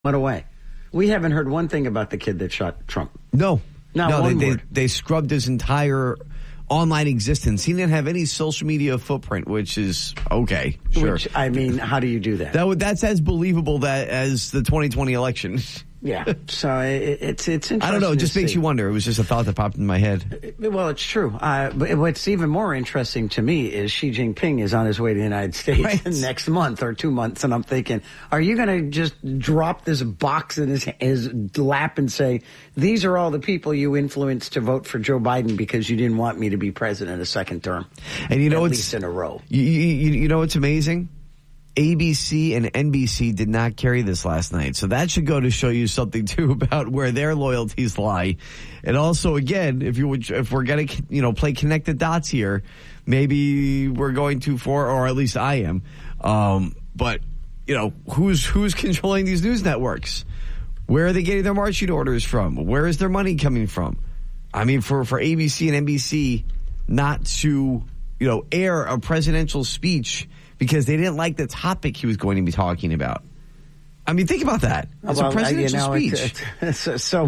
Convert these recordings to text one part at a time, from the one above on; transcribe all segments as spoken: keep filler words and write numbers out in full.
went away. We haven't heard one thing about the kid that shot Trump. No. Not no, one they, word. They, they scrubbed his entire online existence. He didn't have any social media footprint, which is okay. Sure. Which, I mean, how do you do that? that would, that's as believable that as the twenty twenty election. Yeah. So it, it's it's interesting. I don't know. It just to makes see. you wonder. It was just a thought that popped in my head. Well, it's true. Uh, but what's even more interesting to me is Xi Jinping is on his way to the United States Right. next month or two months. And I'm thinking, are you going to just drop this box in his, his lap and say, these are all the people you influenced to vote for Joe Biden because you didn't want me to be president a second term? And you know, At it's least in a row. You, you, you know what's amazing? A B C and N B C did not carry this last night. So that should go to show you something too about where their loyalties lie. And also, again, if you would, if we're going to, you know, play connect the dots here, maybe we're going too far, or at least I am. Um, but, you know, who's, who's controlling these news networks? Where are they getting their marching orders from? Where is their money coming from? I mean, for, for A B C and N B C not to, you know, air a presidential speech because they didn't like the topic he was going to be talking about. I mean, think about that. It's Well, a presidential you know, speech. It's, it's, so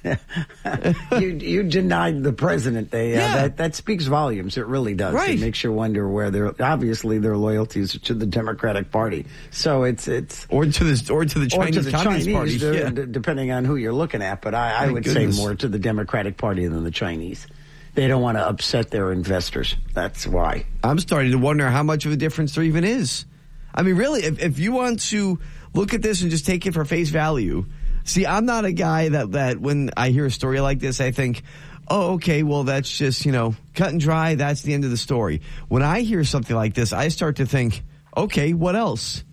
you you denied the president. They, uh, Yeah. that, that speaks volumes. It really does. Right. It makes you wonder where their obviously their loyalties to the Democratic Party. So it's it's or to the or to the or Chinese to the Communist Chinese, Party, uh, yeah. d- depending on who you're looking at. But I, I My would goodness. say more to the Democratic Party than the Chinese. They don't want to upset their investors. That's why. I'm starting to wonder how much of a difference there even is. I mean, really, if, if you want to look at this and just take it for face value, see, I'm not a guy that, that when I hear a story like this, I think, oh, okay, well, that's just, you know, cut and dry. That's the end of the story. When I hear something like this, I start to think, okay, what else?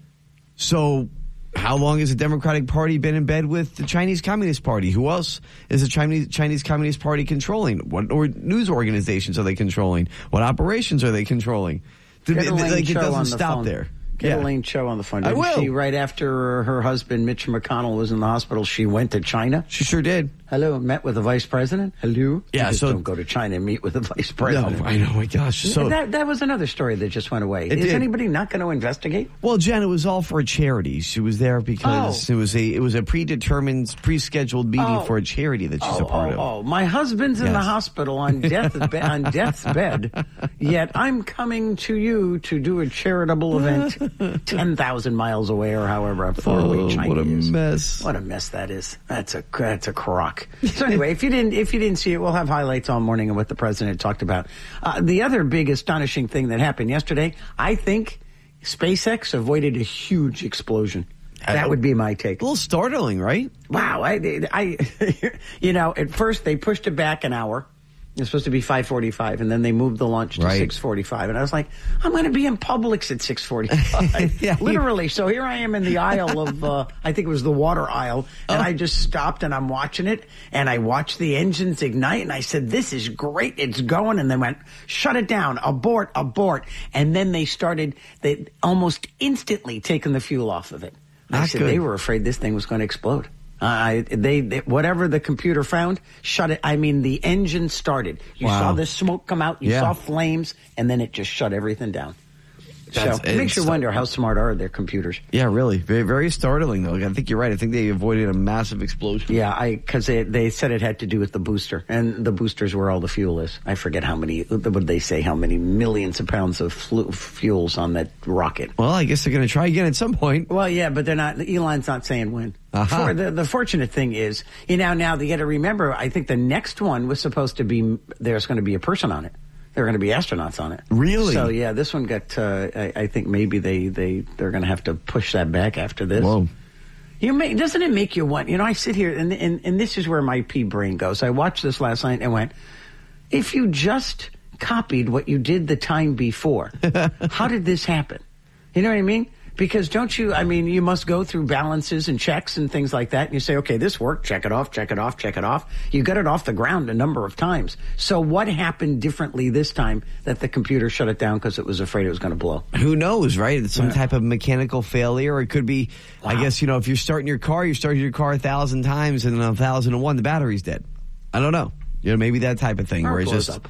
So how long has the Democratic Party been in bed with the Chinese Communist Party? Who else is the Chinese Chinese Communist Party controlling? What or news organizations are they controlling? What operations are they controlling? Get It, Elaine like, it Cho on doesn't the stop phone. there. Get Yeah. Elaine Cho on the phone. I Didn't will. she, right after her husband, Mitch McConnell, was in the hospital, she went to China? She sure did. Hello, met with the vice president? Hello? Yeah, You just so- don't go to China and meet with the vice No, president. I know. My gosh. So that, that was another story that just went away. It Is did. anybody not going to investigate? well, Jen, it was all for a charity. She was there because Oh. it was a it was a predetermined, pre-scheduled meeting Oh. for a charity that she's Oh, a part oh, of. oh, my husband's in the Yes. hospital on death be- on death's bed, yet I'm coming to you to do a charitable event ten thousand miles away or however far away Oh, China what a is. mess. What a mess that is. That's a that's a crock. So anyway, if you didn't if you didn't see it, we'll have highlights all morning of what the president talked about. Uh, the other big astonishing thing that happened yesterday, I think SpaceX avoided a huge explosion. That would be my take. A little startling, right? Wow, I, I, you know, at first they pushed it back an hour. It was supposed to be five forty-five, and then they moved the launch to Right. six forty-five. And I was like, I'm going to be in Publix at six forty-five. Yeah, Literally. So here I am in the aisle of, uh, I think it was the water aisle, and Oh. I just stopped and I'm watching it, and I watched the engines ignite, and I said, this is great. It's going. And they went, shut it down, abort, abort. And then they started, they almost instantly taking the fuel off of it. I Not said, good. they were afraid this thing was going to explode. Uh, they, they, whatever the computer found, shut it. I mean, the engine started. You Wow. saw the smoke come out. You Yeah. saw flames, and then it just shut everything down. That's- so it makes you it's- wonder how smart are their computers. Yeah, really. Very, very startling, though. I think you're right. I think they avoided a massive explosion. Yeah, I because they, they said it had to do with the booster, and the booster's where all the fuel is. I forget how many. What did they say? How many millions of pounds of flu, fuels on that rocket? Well, I guess they're going to try again at some point. Well, yeah, but they're not. Elon's not saying when. Uh-huh. For the, the fortunate thing is, you know, now you got to remember. I think the next one was supposed to be. There's going to be a person on it. There are going to be astronauts on it. Really? So yeah, this one got. Uh, I, I think maybe they they they're going to have to push that back after this. Whoa. You may, doesn't it make you want? You know, I sit here and, and and this is where my pea brain goes. I watched this last night and went, if you just copied what you did the time before, how did this happen? You know what I mean? Because don't you, I mean, you must go through balances and checks and things like that. And you say, okay, this worked. Check it off, check it off, check it off. You got it off the ground a number of times. So what happened differently this time that the computer shut it down because it was afraid it was going to blow? Who knows, right? It's some Yeah. type of mechanical failure. Or it could be, I Wow. guess, you know, if you're starting your car, you're starting your car a thousand times and on a thousand and one, the battery's dead. I don't know. You know, maybe that type of thing Or where it it's blows just, up.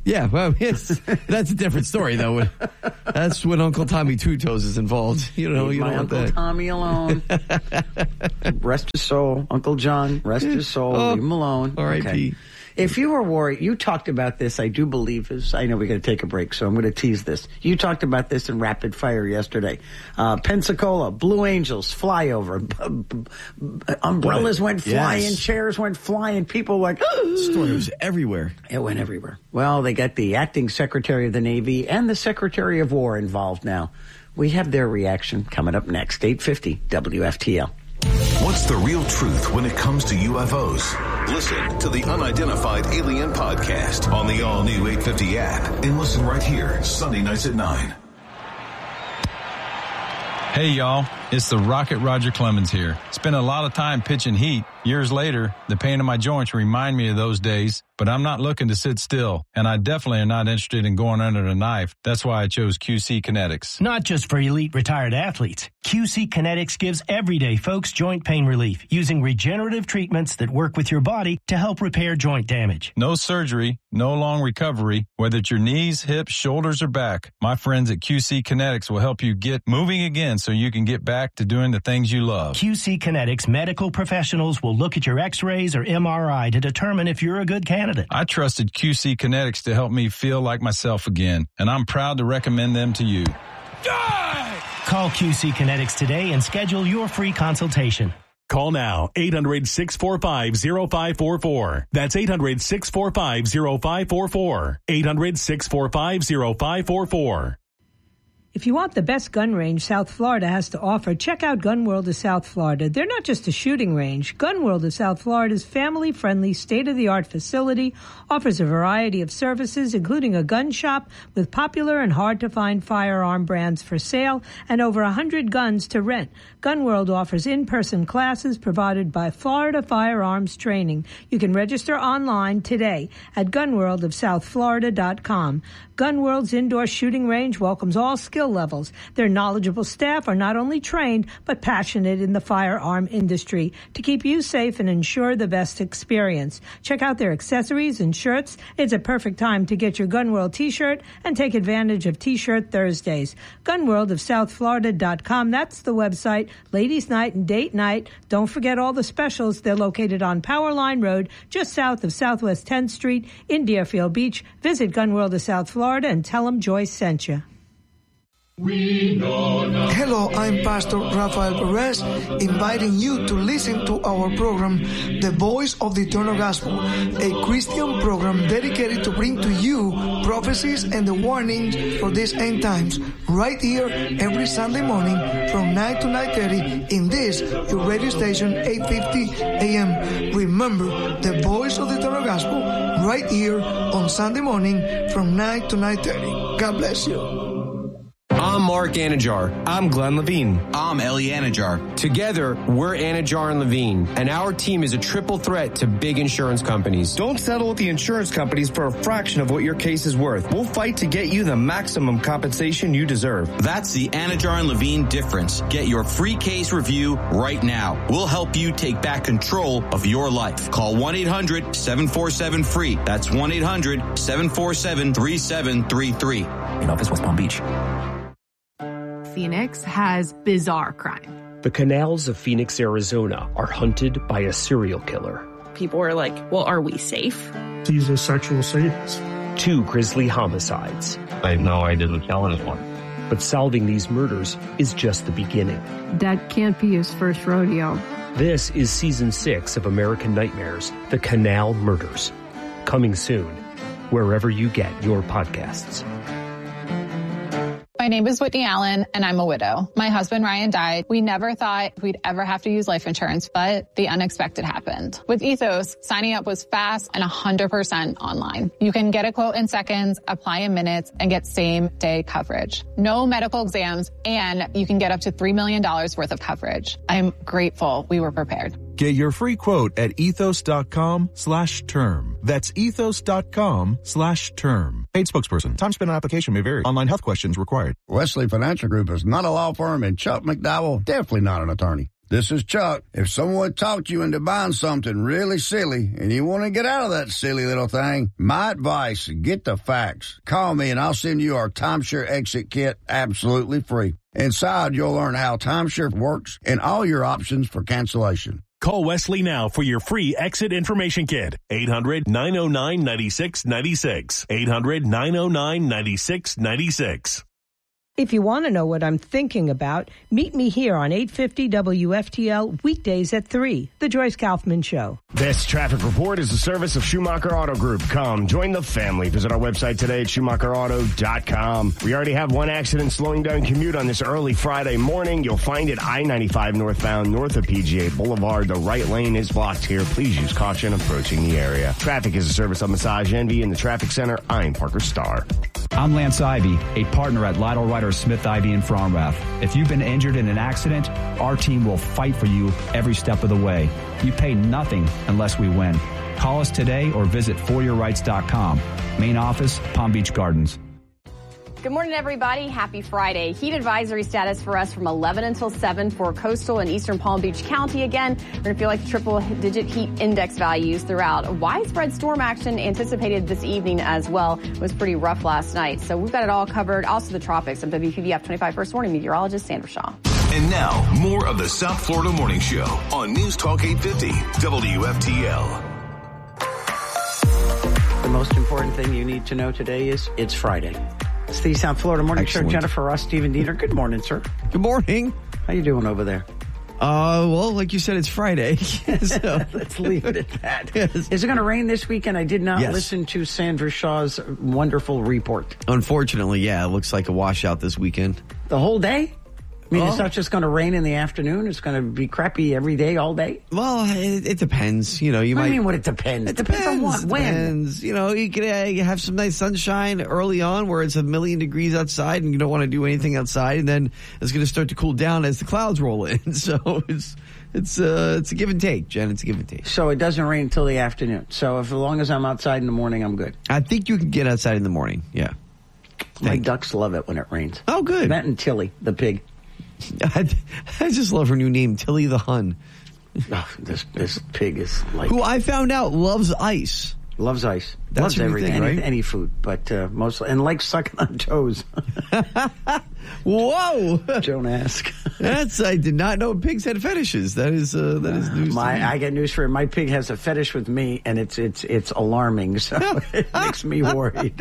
Yeah, well, it's, that's a different story, though. That's when Uncle Tommy Two Toes is involved. You know, Leave you my don't want Uncle that. Tommy alone. Rest his soul. Uncle John, rest his soul. Oh, Leave him alone. R I P Okay. If you were worried, you talked about this, I do believe, is I know we got to take a break, so I'm going to tease this. You talked about this in rapid fire yesterday. Uh, Pensacola, Blue Angels, flyover. B- b- umbrellas What? went flying, Yes. chairs went flying, people like, Story was everywhere. it went everywhere. Well, they got the acting Secretary of the Navy and the Secretary of War involved now. We have their reaction coming up next, eight fifty W F T L. What's the real truth when it comes to U F Os? Listen to the Unidentified Alien Podcast on the all-new eight fifty app and listen right here, Sunday nights at nine. Hey, y'all. It's the Rocket Roger Clemens here. Spent a lot of time pitching heat. Years later, the pain in my joints remind me of those days, but I'm not looking to sit still, and I definitely am not interested in going under the knife. That's why I chose Q C Kinetics. Not just for elite retired athletes. Q C Kinetics gives everyday folks joint pain relief using regenerative treatments that work with your body to help repair joint damage. No surgery, no long recovery, whether it's your knees, hips, shoulders, or back. My friends at Q C Kinetics will help you get moving again so you can get back to doing the things you love. Q C Kinetics medical professionals will look at your x-rays or M R I to determine if you're a good candidate. I trusted Q C Kinetics to help me feel like myself again, and I'm proud to recommend them to you. Call Q C Kinetics today and schedule your free consultation. Call now, eight hundred, six four five, zero five four four. That's eight hundred, six four five, zero five four four. eight hundred, six four five, zero five four four. If you want the best gun range South Florida has to offer, check out Gun World of South Florida. They're not just a shooting range. Gun World of South Florida's family-friendly, state-of-the-art facility offers a variety of services, including a gun shop with popular and hard-to-find firearm brands for sale and over one hundred guns to rent. Gun World offers in-person classes provided by Florida Firearms Training. You can register online today at gun world of south florida dot com. Gun World's indoor shooting range welcomes all skill levels. Their knowledgeable staff are not only trained, but passionate in the firearm industry to keep you safe and ensure the best experience. Check out their accessories and shirts. It's a perfect time to get your Gun World t-shirt and take advantage of T-Shirt Thursdays. gun world of south florida dot com. That's the website. Ladies' night and date night. Don't forget all the specials. They're located on Powerline Road, just south of Southwest tenth Street in Deerfield Beach. Visit Gun World of South Florida and tell them Joyce sent you. Hello, I'm Pastor Rafael Perez, inviting you to listen to our program, The Voice of the Eternal Gospel, a Christian program dedicated to bring to you prophecies and the warnings for these end times, right here every Sunday morning from nine to nine thirty in this, your radio station, eight fifty A M. Remember, The Voice of the Eternal Gospel, right here on Sunday morning from nine to nine thirty. God bless you. I'm Mark Anajar. I'm Glenn Levine. I'm Ellie Anajar. Together, we're Anajar and Levine, and our team is a triple threat to big insurance companies. Don't settle with the insurance companies for a fraction of what your case is worth. We'll fight to get you the maximum compensation you deserve. That's the Anajar and Levine difference. Get your free case review right now. We'll help you take back control of your life. Call one eight hundred, seven four seven, F R E E. That's one eight hundred, seven four seven, three seven three three. In office, West Palm Beach. Phoenix has bizarre crime. The canals of Phoenix, Arizona are hunted by a serial killer. People are like, well, are we safe? He's a sexual sadist. Two grisly homicides. I know I didn't kill anyone. But solving these murders is just the beginning. That can't be his first rodeo. This is season six of American Nightmares, The Canal Murders. Coming soon, wherever you get your podcasts. My name is Whitney Allen, and I'm a widow. My husband, Ryan, died. We never thought we'd ever have to use life insurance, but the unexpected happened. With Ethos, signing up was fast and one hundred percent online. You can get a quote in seconds, apply in minutes, and get same-day coverage. No medical exams, and you can get up to three million dollars worth of coverage. I'm grateful we were prepared. Get your free quote at ethos.com slash term. That's ethos.com slash term. Paid spokesperson. Time spent on application may vary. Online health questions required. Wesley Financial Group is not a law firm, and Chuck McDowell definitely not an attorney. This is Chuck. If someone talked you into buying something really silly and you want to get out of that silly little thing, my advice, get the facts. Call me and I'll send you our timeshare exit kit absolutely free. Inside, you'll learn how timeshare works and all your options for cancellation. Call Wesley now for your free exit information kit. eight hundred, nine oh nine, nine six nine six. eight hundred, nine oh nine, nine six nine six. If you want to know what I'm thinking about, meet me here on eight fifty W F T L weekdays at three, The Joyce Kaufman Show. This traffic report is a service of Schumacher Auto Group. Come, join the family. Visit our website today at schumacher auto dot com. We already have one accident slowing down commute on this early Friday morning. You'll find it I ninety-five northbound north of P G A Boulevard. The right lane is blocked here. Please use caution approaching the area. Traffic is a service of Massage Envy in the Traffic Center. I'm Parker Starr. I'm Lance Ivy, a partner at Lytle Ryder Smith Ivy in Fromrath. If you've been injured in an accident, our team will fight for you every step of the way. You pay nothing unless we win. Call us today or visit for your rights dot com. Main office, Palm Beach Gardens. Good morning, everybody. Happy Friday. Heat advisory status for us from eleven until seven for coastal and eastern Palm Beach County. Again, we're going to feel like triple-digit heat index values throughout. Widespread storm action anticipated this evening as well. It was pretty rough last night. So we've got it all covered. Also the tropics. I'm W P B F twenty-five First Warning meteorologist Sandra Shaw. And now, more of the South Florida Morning Show on News Talk eight fifty W F T L. The most important thing you need to know today is it's Friday. It's the South Florida Morning Excellent. Show. Jennifer Ross, Stephen Diener. Good morning, sir. Good morning. How you doing over there? Uh, well, like you said, it's Friday. So. Let's leave it at that. Yes. Is it going to rain this weekend? I did not yes. listen to Sandra Shaw's wonderful report. Unfortunately, yeah, it looks like a washout this weekend. The whole day? I mean, oh. it's not just going to rain in the afternoon. It's going to be crappy every day, all day. Well, it, it depends. You know, you what might. I mean, what it depends. It depends, depends on what. When? Depends. You know, you could uh, have some nice sunshine early on, where it's a million degrees outside, and you don't want to do anything outside, and then it's going to start to cool down as the clouds roll in. So it's it's uh, it's a give and take, Jen. It's a give and take. So it doesn't rain until the afternoon. So if, as long as I'm outside in the morning, I'm good. I think you can get outside in the morning. Yeah. My Thank ducks love it when it rains. Oh, good. That and Tilly, the pig. I, I just love her new name, Tilly the Hun. Oh, this this pig is like who I found out loves ice. Loves ice. That's loves everything, thing, right? any, any food, but uh, mostly and likes sucking on toes. Whoa! Don't ask. That's I did not know pigs had fetishes. That is uh, that is news. My to me. I get news for you. My pig has a fetish with me, and it's it's it's alarming. So it makes me worried.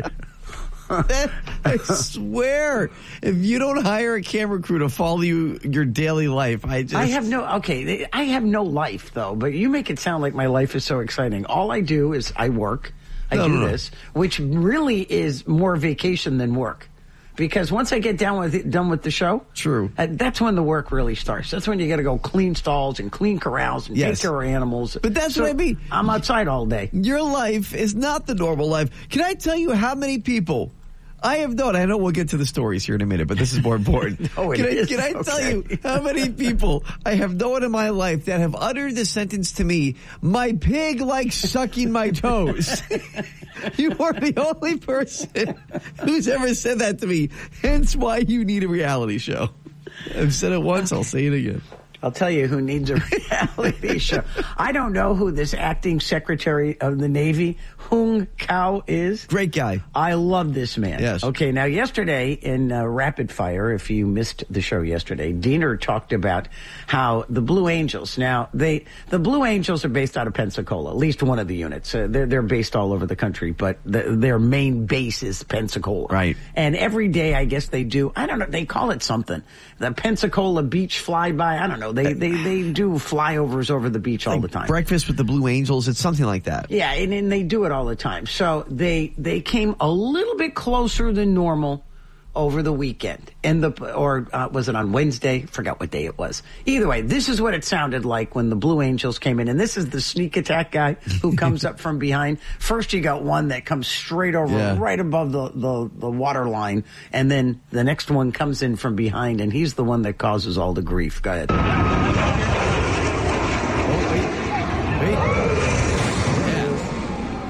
I swear, if you don't hire a camera crew to follow you your daily life, I just... I have no... Okay, I have no life, though, but you make it sound like my life is so exciting. All I do is I work. I no, do no, this, no. which really is more vacation than work. Because once I get down with it, done with the show, true, uh, that's when the work really starts. That's when you got to go clean stalls and clean corrals and yes. take care of animals. But that's so what I mean. I'm outside all day. Your life is not the normal life. Can I tell you how many people I have known? I know we'll get to the stories here in a minute, but this is more important. no, it can is. I, can I okay. tell you how many people I have known in my life that have uttered the sentence to me, "My pig likes sucking my toes"? You are the only person who's ever said that to me. Hence why you need a reality show. I've said it once, I'll say it again. I'll tell you who needs a reality show. I don't know who this acting secretary of the Navy, Hung Kao, is. Great guy. I love this man. Yes. Okay, now yesterday in uh, Rapid Fire, if you missed the show yesterday, Diener talked about how the Blue Angels, now they, the Blue Angels are based out of Pensacola, at least one of the units. Uh, they're, they're based all over the country, but the, their main base is Pensacola. Right. And every day, I guess they do, I don't know, they call it something. The Pensacola Beach Flyby, I don't know. They, they, they do flyovers over the beach all like the time. Breakfast with the Blue Angels. It's something like that. Yeah, and, and they do it all the time. So they they came a little bit closer than normal over the weekend. And the or uh, was it on Wednesday? Forgot what day it was. Either way, this is what it sounded like when the Blue Angels came in. And this is the sneak attack guy who comes up from behind. First you got one that comes straight over, yeah. right above the, the, the water line. And then the next one comes in from behind, and he's the one that causes all the grief. Go ahead.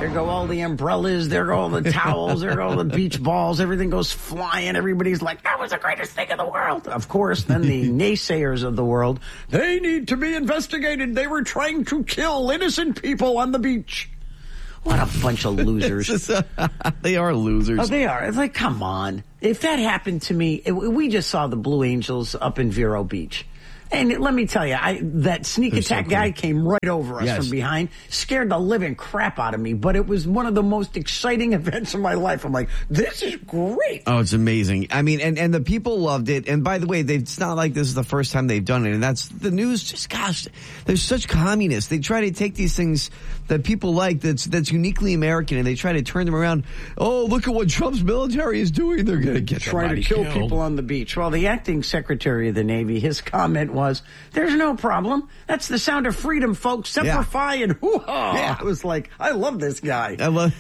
There go all the umbrellas. There go all the towels. There go all the beach balls. Everything goes flying. Everybody's like, that was the greatest thing in the world. Of course, then the naysayers of the world, they need to be investigated. They were trying to kill innocent people on the beach. What a bunch of losers. Just, uh, they are losers. Oh, they are. It's like, come on. If that happened to me, it, we just saw the Blue Angels up in Vero Beach. And let me tell you, I, that sneak They're attack so cool. guy came right over us Yes. from behind, scared the living crap out of me. But it was one of the most exciting events of my life. I'm like, this is great. Oh, it's amazing. I mean, and, and the people loved it. And by the way, they, it's not like this is the first time they've done it. And that's the news. Just, gosh, they're such communists. They try to take these things that people like that's that's uniquely American, and they try to turn them around. Oh, look at what Trump's military is doing. They're going to get Trying to kill killed. people on the beach. Well, the acting secretary of the Navy, his comment was, there's no problem. That's the sound of freedom, folks. Semper Yeah. Fi and hoo-ha. Yeah. I was like, I love this guy. I love.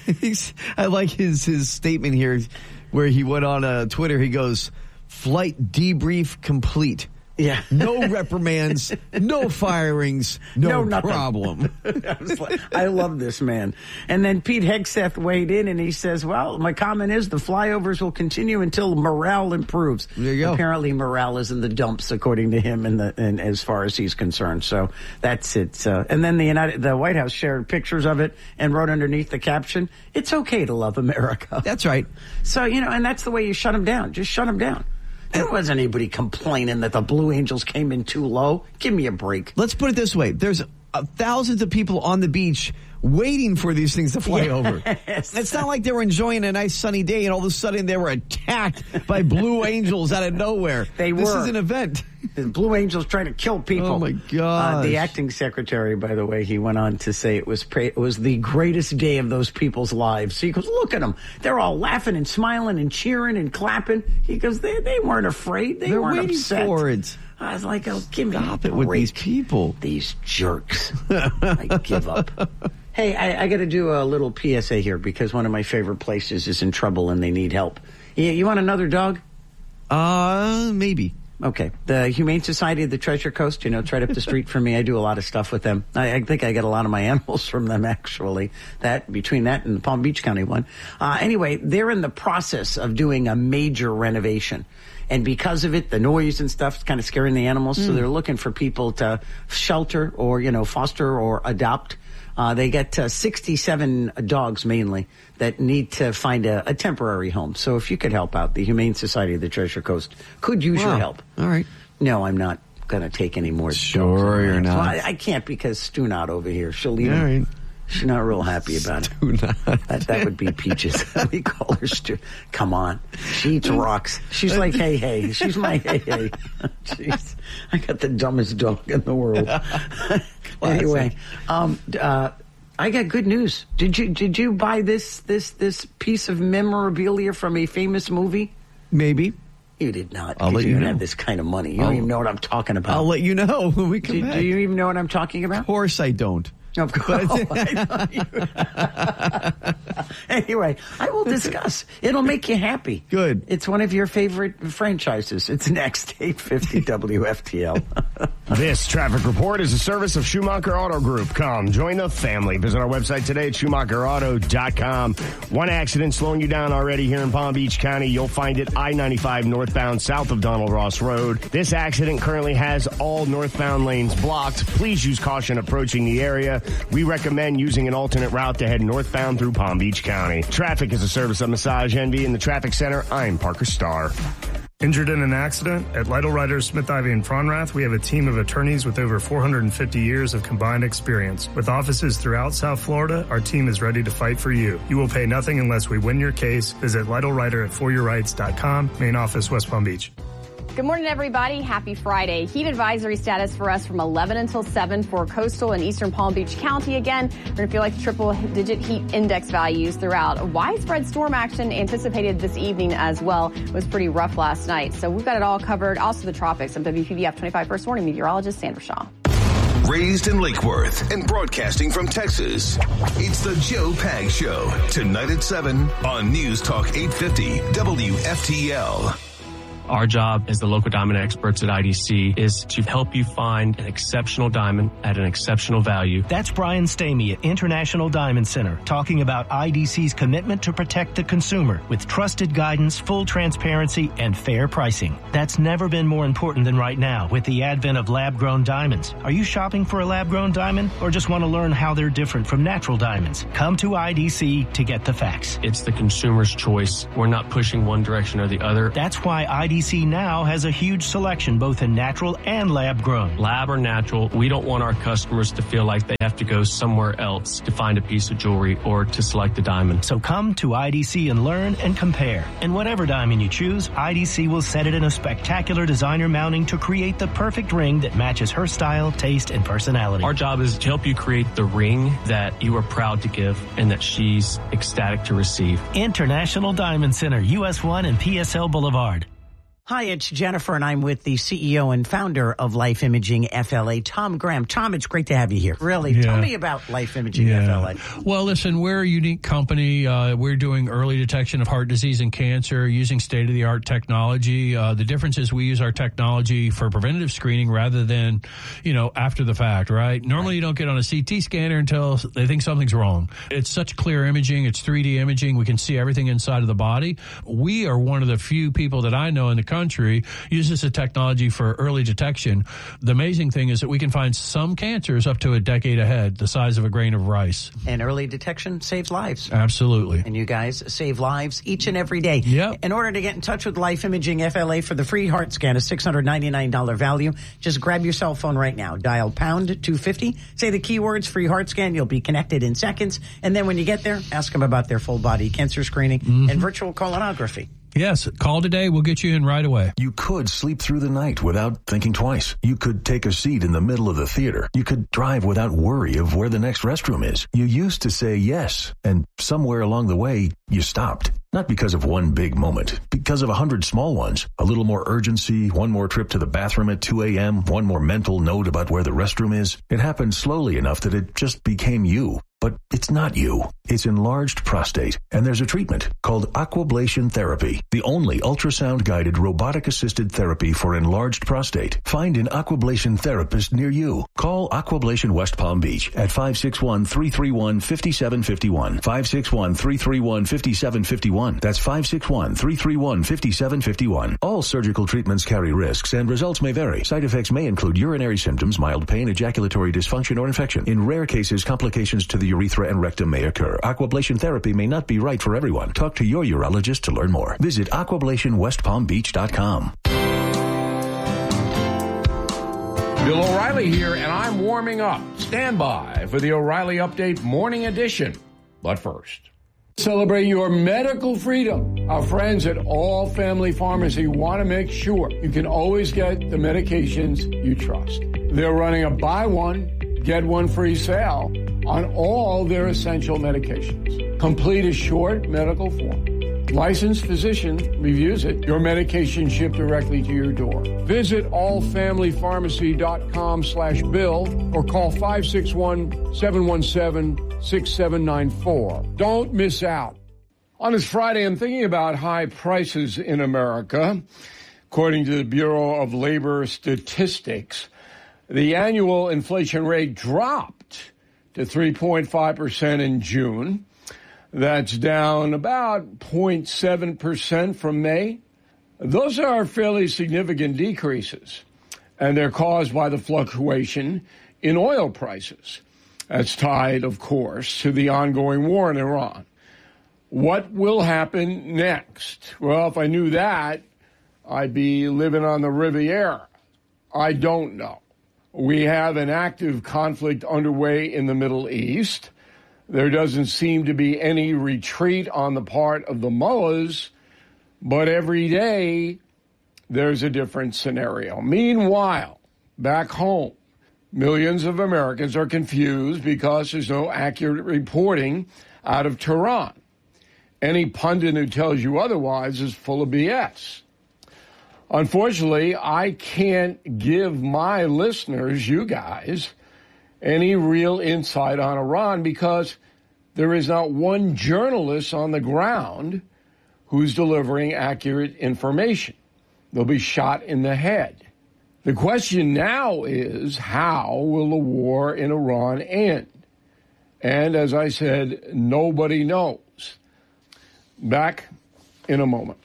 I like his his statement here, where he went on uh, Twitter. He goes, "Flight debrief complete. Yeah. No reprimands, no firings, no, No, nothing. problem." I was like, I love this man. And then Pete Hegseth weighed in and he says, well, my comment is the flyovers will continue until morale improves. There you go. Apparently morale is in the dumps, according to him, and the and as far as he's concerned. So that's it. Uh, and then the United, the White House shared pictures of it and wrote underneath the caption, it's okay to love America. That's right. So, you know, and that's the way you shut them down. Just shut them down. There wasn't anybody complaining that the Blue Angels came in too low. Give me a break. Let's put it this way: there's uh, thousands of people on the beach waiting for these things to fly Yes. over. It's not like they were enjoying a nice sunny day and all of a sudden they were attacked by Blue Angels out of nowhere. They This were. is an event. The Blue Angels trying to kill people. Oh, my Uh, gosh. the acting secretary, by the way, he went on to say it was pra- it was the greatest day of those people's lives. He goes, look at them. They're all laughing and smiling and cheering and clapping. He goes, they, they weren't afraid. They They're weren't waiting upset. for it. I was like, oh, give me Stop a it with break. these people. These jerks. I give up. Hey, I, I got to do a little P S A here because one of my favorite places is in trouble and they need help. You, you want another dog? Uh, maybe. Okay. The Humane Society of the Treasure Coast, you know, it's right up the street from me. I do a lot of stuff with them. I, I think I get a lot of my animals from them, actually. That, between that and the Palm Beach County one. Uh, anyway, they're in the process of doing a major renovation. And because of it, the noise and stuff is kind of scaring the animals. Mm. So they're looking for people to shelter or, you know, foster or adopt. Uh, they get uh, sixty-seven dogs mainly that need to find a, a temporary home. So if you could help out, the Humane Society of the Treasure Coast could use Wow. your help. All right. No, I'm not going to take any more. Sure dogs you're around. not. Well, I, I can't because Stu not over here. She'll leave All him. right. She's not real happy about Do it. not. That, that would be Peaches. We call her Stu. Come on. She eats rocks. She's like, hey, hey. She's my hey, hey. Jeez. I got the dumbest dog in the world. Anyway, um, uh, I got good news. Did you did you buy this this this piece of memorabilia from a famous movie? Maybe. You did not. I'll 'cause let you you don't know. have this kind of money. You I'll- don't even know what I'm talking about. I'll let you know when we come do, back. do you even know what I'm talking about? Of course I don't. Of course. Anyway, I will discuss. It'll make you happy. Good. It's one of your favorite franchises. It's next, eight fifty W F T L. This traffic report is a service of Schumacher Auto Group. Come, join the family. Visit our website today at Schumacher Auto dot com. One accident slowing you down already here in Palm Beach County. You'll find it I ninety-five northbound south of Donald Ross Road. This accident currently has all northbound lanes blocked. Please use caution approaching the area. We recommend using an alternate route to head northbound through Palm Beach County. Traffic is a service of Massage Envy in the Traffic Center. I'm Parker Starr. Injured in an accident? At Lytle Writers, Smith Ivy, and Fronrath, we have a team of attorneys with over four hundred fifty years of combined experience. With offices throughout South Florida, our team is ready to fight for you. You will pay nothing unless we win your case. Visit Lytle Writer at for your rights dot com, main office, West Palm Beach. Good morning, everybody. Happy Friday. Heat advisory status for us from eleven until seven for coastal and eastern Palm Beach County. Again, we're going to feel like triple-digit heat index values throughout. Widespread storm action anticipated this evening as well. It was pretty rough last night. So we've got it all covered. Also the tropics. I'm W P B F twenty-five First Warning Meteorologist Sandra Shaw. Raised in Lake Worth and broadcasting from Texas, it's the Joe Pag Show. Tonight at seven on News Talk eight fifty W F T L. Our job as the local diamond experts at I D C is to help you find an exceptional diamond at an exceptional value. That's Brian Stamey at International Diamond Center talking about I D C's commitment to protect the consumer with trusted guidance, full transparency, and fair pricing. That's never been more important than right now with the advent of lab-grown diamonds. Are you shopping for a lab-grown diamond or just want to learn how they're different from natural diamonds? Come to I D C to get the facts. It's the consumer's choice. We're not pushing one direction or the other. That's why I D C now has a huge selection both in natural and lab-grown. Lab or natural, we don't want our customers to feel like they have to go somewhere else to find a piece of jewelry or to select a diamond. So come to I D C and learn and compare. And whatever diamond you choose, I D C will set it in a spectacular designer mounting to create the perfect ring that matches her style, taste, and personality. Our job is to help you create the ring that you are proud to give and that she's ecstatic to receive. International Diamond Center, U S one and P S L Boulevard. Hi, it's Jennifer, and I'm with the C E O and founder of Life Imaging F L A, Tom Graham. Tom, it's great to have you here. Really, Yeah. tell me about Life Imaging Yeah. F L A. Well, listen, we're a unique company. Uh, we're doing early detection of heart disease and cancer using state-of-the-art technology. Uh, the difference is we use our technology for preventative screening rather than, you know, after the fact, right? Normally you don't get on a C T scanner until they think something's wrong. It's such clear imaging. It's three D imaging. We can see everything inside of the body. We are one of the few people that I know in the country uses the technology for early detection. The amazing thing is that we can find some cancers up to a decade ahead, the size of a grain of rice. And early detection saves lives. Absolutely. And you guys save lives each and every day. Yep. In order to get in touch with Life Imaging F L A for the free heart scan, a six hundred ninety-nine dollars value, just grab your cell phone right now. Dial pound two fifty. Say the keywords free heart scan. You'll be connected in seconds. And then when you get there, ask them about their full body cancer screening Mm-hmm. and virtual colonography. Yes, call today. We'll get you in right away. You could sleep through the night without thinking twice. You could take a seat in the middle of the theater. You could drive without worry of where the next restroom is. You used to say yes, and somewhere along the way, you stopped. Not because of one big moment, because of a hundred small ones. A little more urgency, one more trip to the bathroom at two a.m., one more mental note about where the restroom is. It happened slowly enough that it just became you. But it's not you. It's enlarged prostate, and there's a treatment called Aquablation Therapy, the only ultrasound-guided robotic-assisted therapy for enlarged prostate. Find an Aquablation therapist near you. Call Aquablation West Palm Beach at five six one, three three one, five seven five one, five six one, three three one, five seven five one. That's five six one, three three one, five seven five one. All surgical treatments carry risks, and results may vary. Side effects may include urinary symptoms, mild pain, ejaculatory dysfunction, or infection. In rare cases, complications to the urethra and rectum may occur. Aquablation therapy may not be right for everyone. Talk to your urologist to learn more. Visit aquablation west palm beach dot com. Bill O'Reilly here, and I'm warming up. Stand by for the O'Reilly Update Morning Edition. But first, celebrate your medical freedom. Our friends at All Family Pharmacy want to make sure you can always get the medications you trust. They're running a buy one, get one free sale on all their essential medications. Complete a short medical form. Licensed physician reviews it. Your medication shipped directly to your door. Visit all family pharmacy dot com slash bill or call five six one, seven one seven, six seven nine four. Don't miss out. On this Friday, I'm thinking about high prices in America. According to the Bureau of Labor Statistics, the annual inflation rate dropped to three point five percent in June. That's down about zero point seven percent from May. Those are fairly significant decreases, and they're caused by the fluctuation in oil prices. That's tied, of course, to the ongoing war in Iran. What will happen next? Well, if I knew that, I'd be living on the Riviera. I don't know. We have an active conflict underway in the Middle East. There doesn't seem to be any retreat on the part of the mullahs, but every day there's a different scenario. Meanwhile, back home, millions of Americans are confused because there's no accurate reporting out of Tehran. Any pundit who tells you otherwise is full of B S. Unfortunately, I can't give my listeners, you guys, any real insight on Iran because there is not one journalist on the ground who's delivering accurate information. they'll be shot in the head. The question now is, how will the war in Iran end? And as I said, nobody knows. Back in a moment.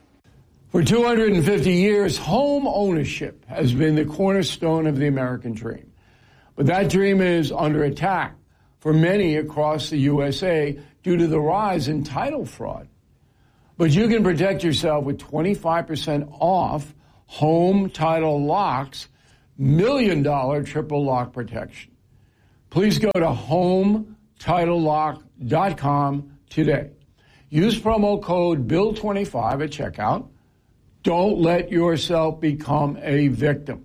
For two hundred fifty years, home ownership has been the cornerstone of the American dream. But that dream is under attack for many across the U S A due to the rise in title fraud. But you can protect yourself with twenty-five percent off home title locks, million dollar triple lock protection. Please go to home title lock dot com today. Use promo code bill twenty-five at checkout. Don't let yourself become a victim.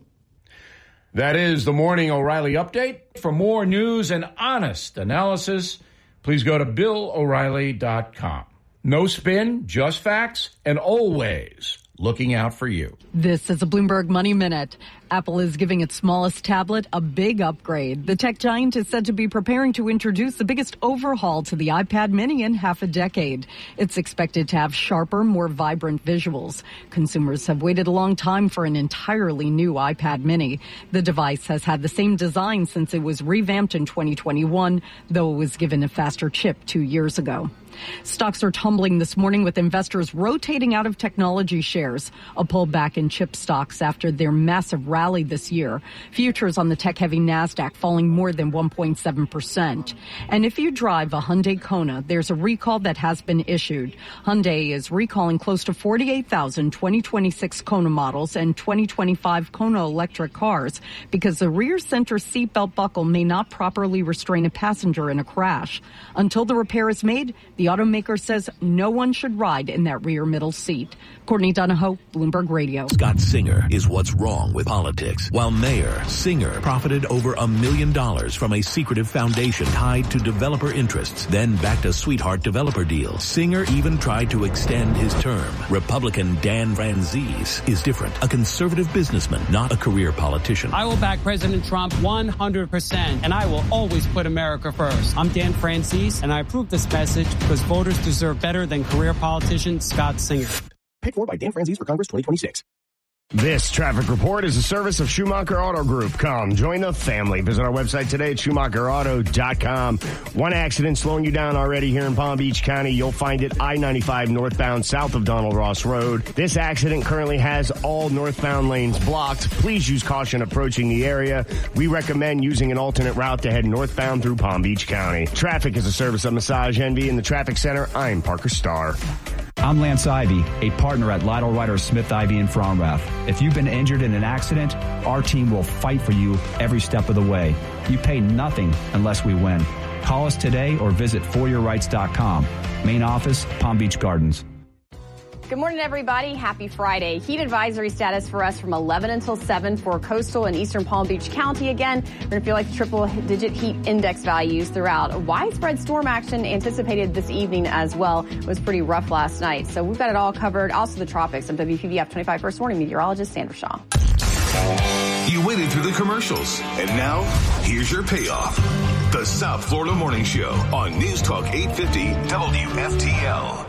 That is the Morning O'Reilly Update. For more news and honest analysis, please go to bill o'reilly dot com. No spin, just facts, and always looking out for you. This is a Bloomberg Money Minute. Apple is giving its smallest tablet a big upgrade. The tech giant is said to be preparing to introduce the biggest overhaul to the iPad mini in half a decade. It's expected to have sharper, more vibrant visuals. Consumers have waited a long time for an entirely new iPad mini. The device has had the same design since it was revamped in twenty twenty-one, though it was given a faster chip two years ago. Stocks are tumbling this morning with investors rotating out of technology shares, a pullback in chip stocks after their massive rally this year. Futures on the tech-heavy NASDAQ falling more than one point seven percent. And if you drive a Hyundai Kona, there's a recall that has been issued. Hyundai is recalling close to forty-eight thousand twenty twenty-six Kona models and twenty twenty-five Kona electric cars because the rear center seatbelt buckle may not properly restrain a passenger in a crash. Until the repair is made, the automaker says no one should ride in that rear middle seat. Courtney Donahoe, Bloomberg Radio. Scott Singer is what's wrong with politics. While mayor, Singer profited over a million dollars from a secretive foundation tied to developer interests, then backed a sweetheart developer deal. Singer even tried to extend his term. Republican Dan Franzese is different. A conservative businessman, not a career politician. I will back President Trump one hundred percent, and I will always put America first. I'm Dan Franzese, and I approve this message because voters deserve better than career politician Scott Singer. Paid for by Dan Franzese for Congress twenty twenty-six. This traffic report is a service of Schumacher Auto Group. Come, join the family. Visit our website today at schumacher auto dot com. One accident slowing you down already here in Palm Beach County. You'll find it I ninety-five northbound south of Donald Ross Road. This accident currently has all northbound lanes blocked. Please use caution approaching the area. We recommend using an alternate route to head northbound through Palm Beach County. Traffic is a service of Massage Envy in the Traffic Center. I'm Parker Starr. I'm Lance Ivy, a partner at Lytle Ryder Smith Ivy in Fromrath. If you've been injured in an accident, our team will fight for you every step of the way. You pay nothing unless we win. Call us today or visit for your rights dot com. Main office, Palm Beach Gardens. Good morning, everybody. Happy Friday. Heat advisory status for us from eleven until seven for coastal and eastern Palm Beach County. Again, we're going to feel like triple-digit heat index values throughout. Widespread storm action anticipated this evening as well. It was pretty rough last night. So we've got it all covered. Also the tropics. I'm W P B F twenty-five First Warning meteorologist Sandra Shaw. You waited through the commercials, and now here's your payoff. The South Florida Morning Show on News Talk eight fifty W F T L.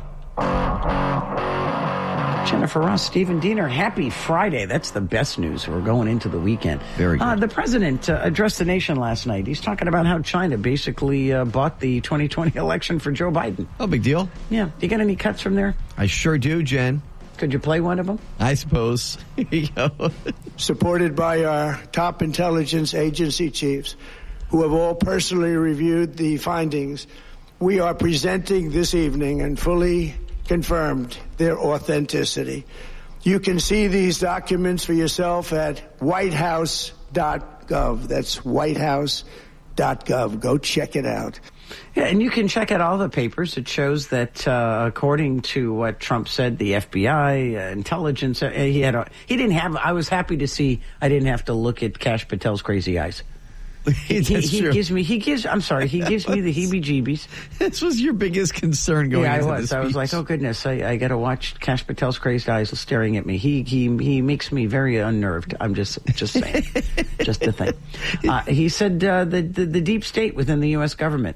Jennifer Ross, Stephen Diener, happy Friday. That's the best news. We're going into the weekend. Very good. Uh, the president uh, addressed the nation last night. He's talking about how China basically uh, bought the twenty twenty election for Joe Biden. Oh, big deal. Yeah. Do you get any cuts from there? I sure do, Jen. Could you play one of them? I suppose. Here you go. Supported by our top intelligence agency chiefs, who have all personally reviewed the findings, we are presenting this evening and fully confirmed their authenticity. You can see these documents for yourself at white house dot gov. That's white house dot gov. Go check it out. Yeah, and you can check out all the papers. It shows that, uh, according to what Trump said, the F B I, uh, intelligence, uh, he had a, he didn't have, I was happy to see I didn't have to look at Kash Patel's crazy eyes. He, he gives me, he gives, I'm sorry, he gives me the heebie-jeebies. This was your biggest concern going yeah, into I was. this I was like, oh goodness, I, I got to watch Kash Patel's crazed eyes staring at me. He he he makes me very unnerved. I'm just just saying, just the thing. Uh, he said uh, the, the the deep state within the U S government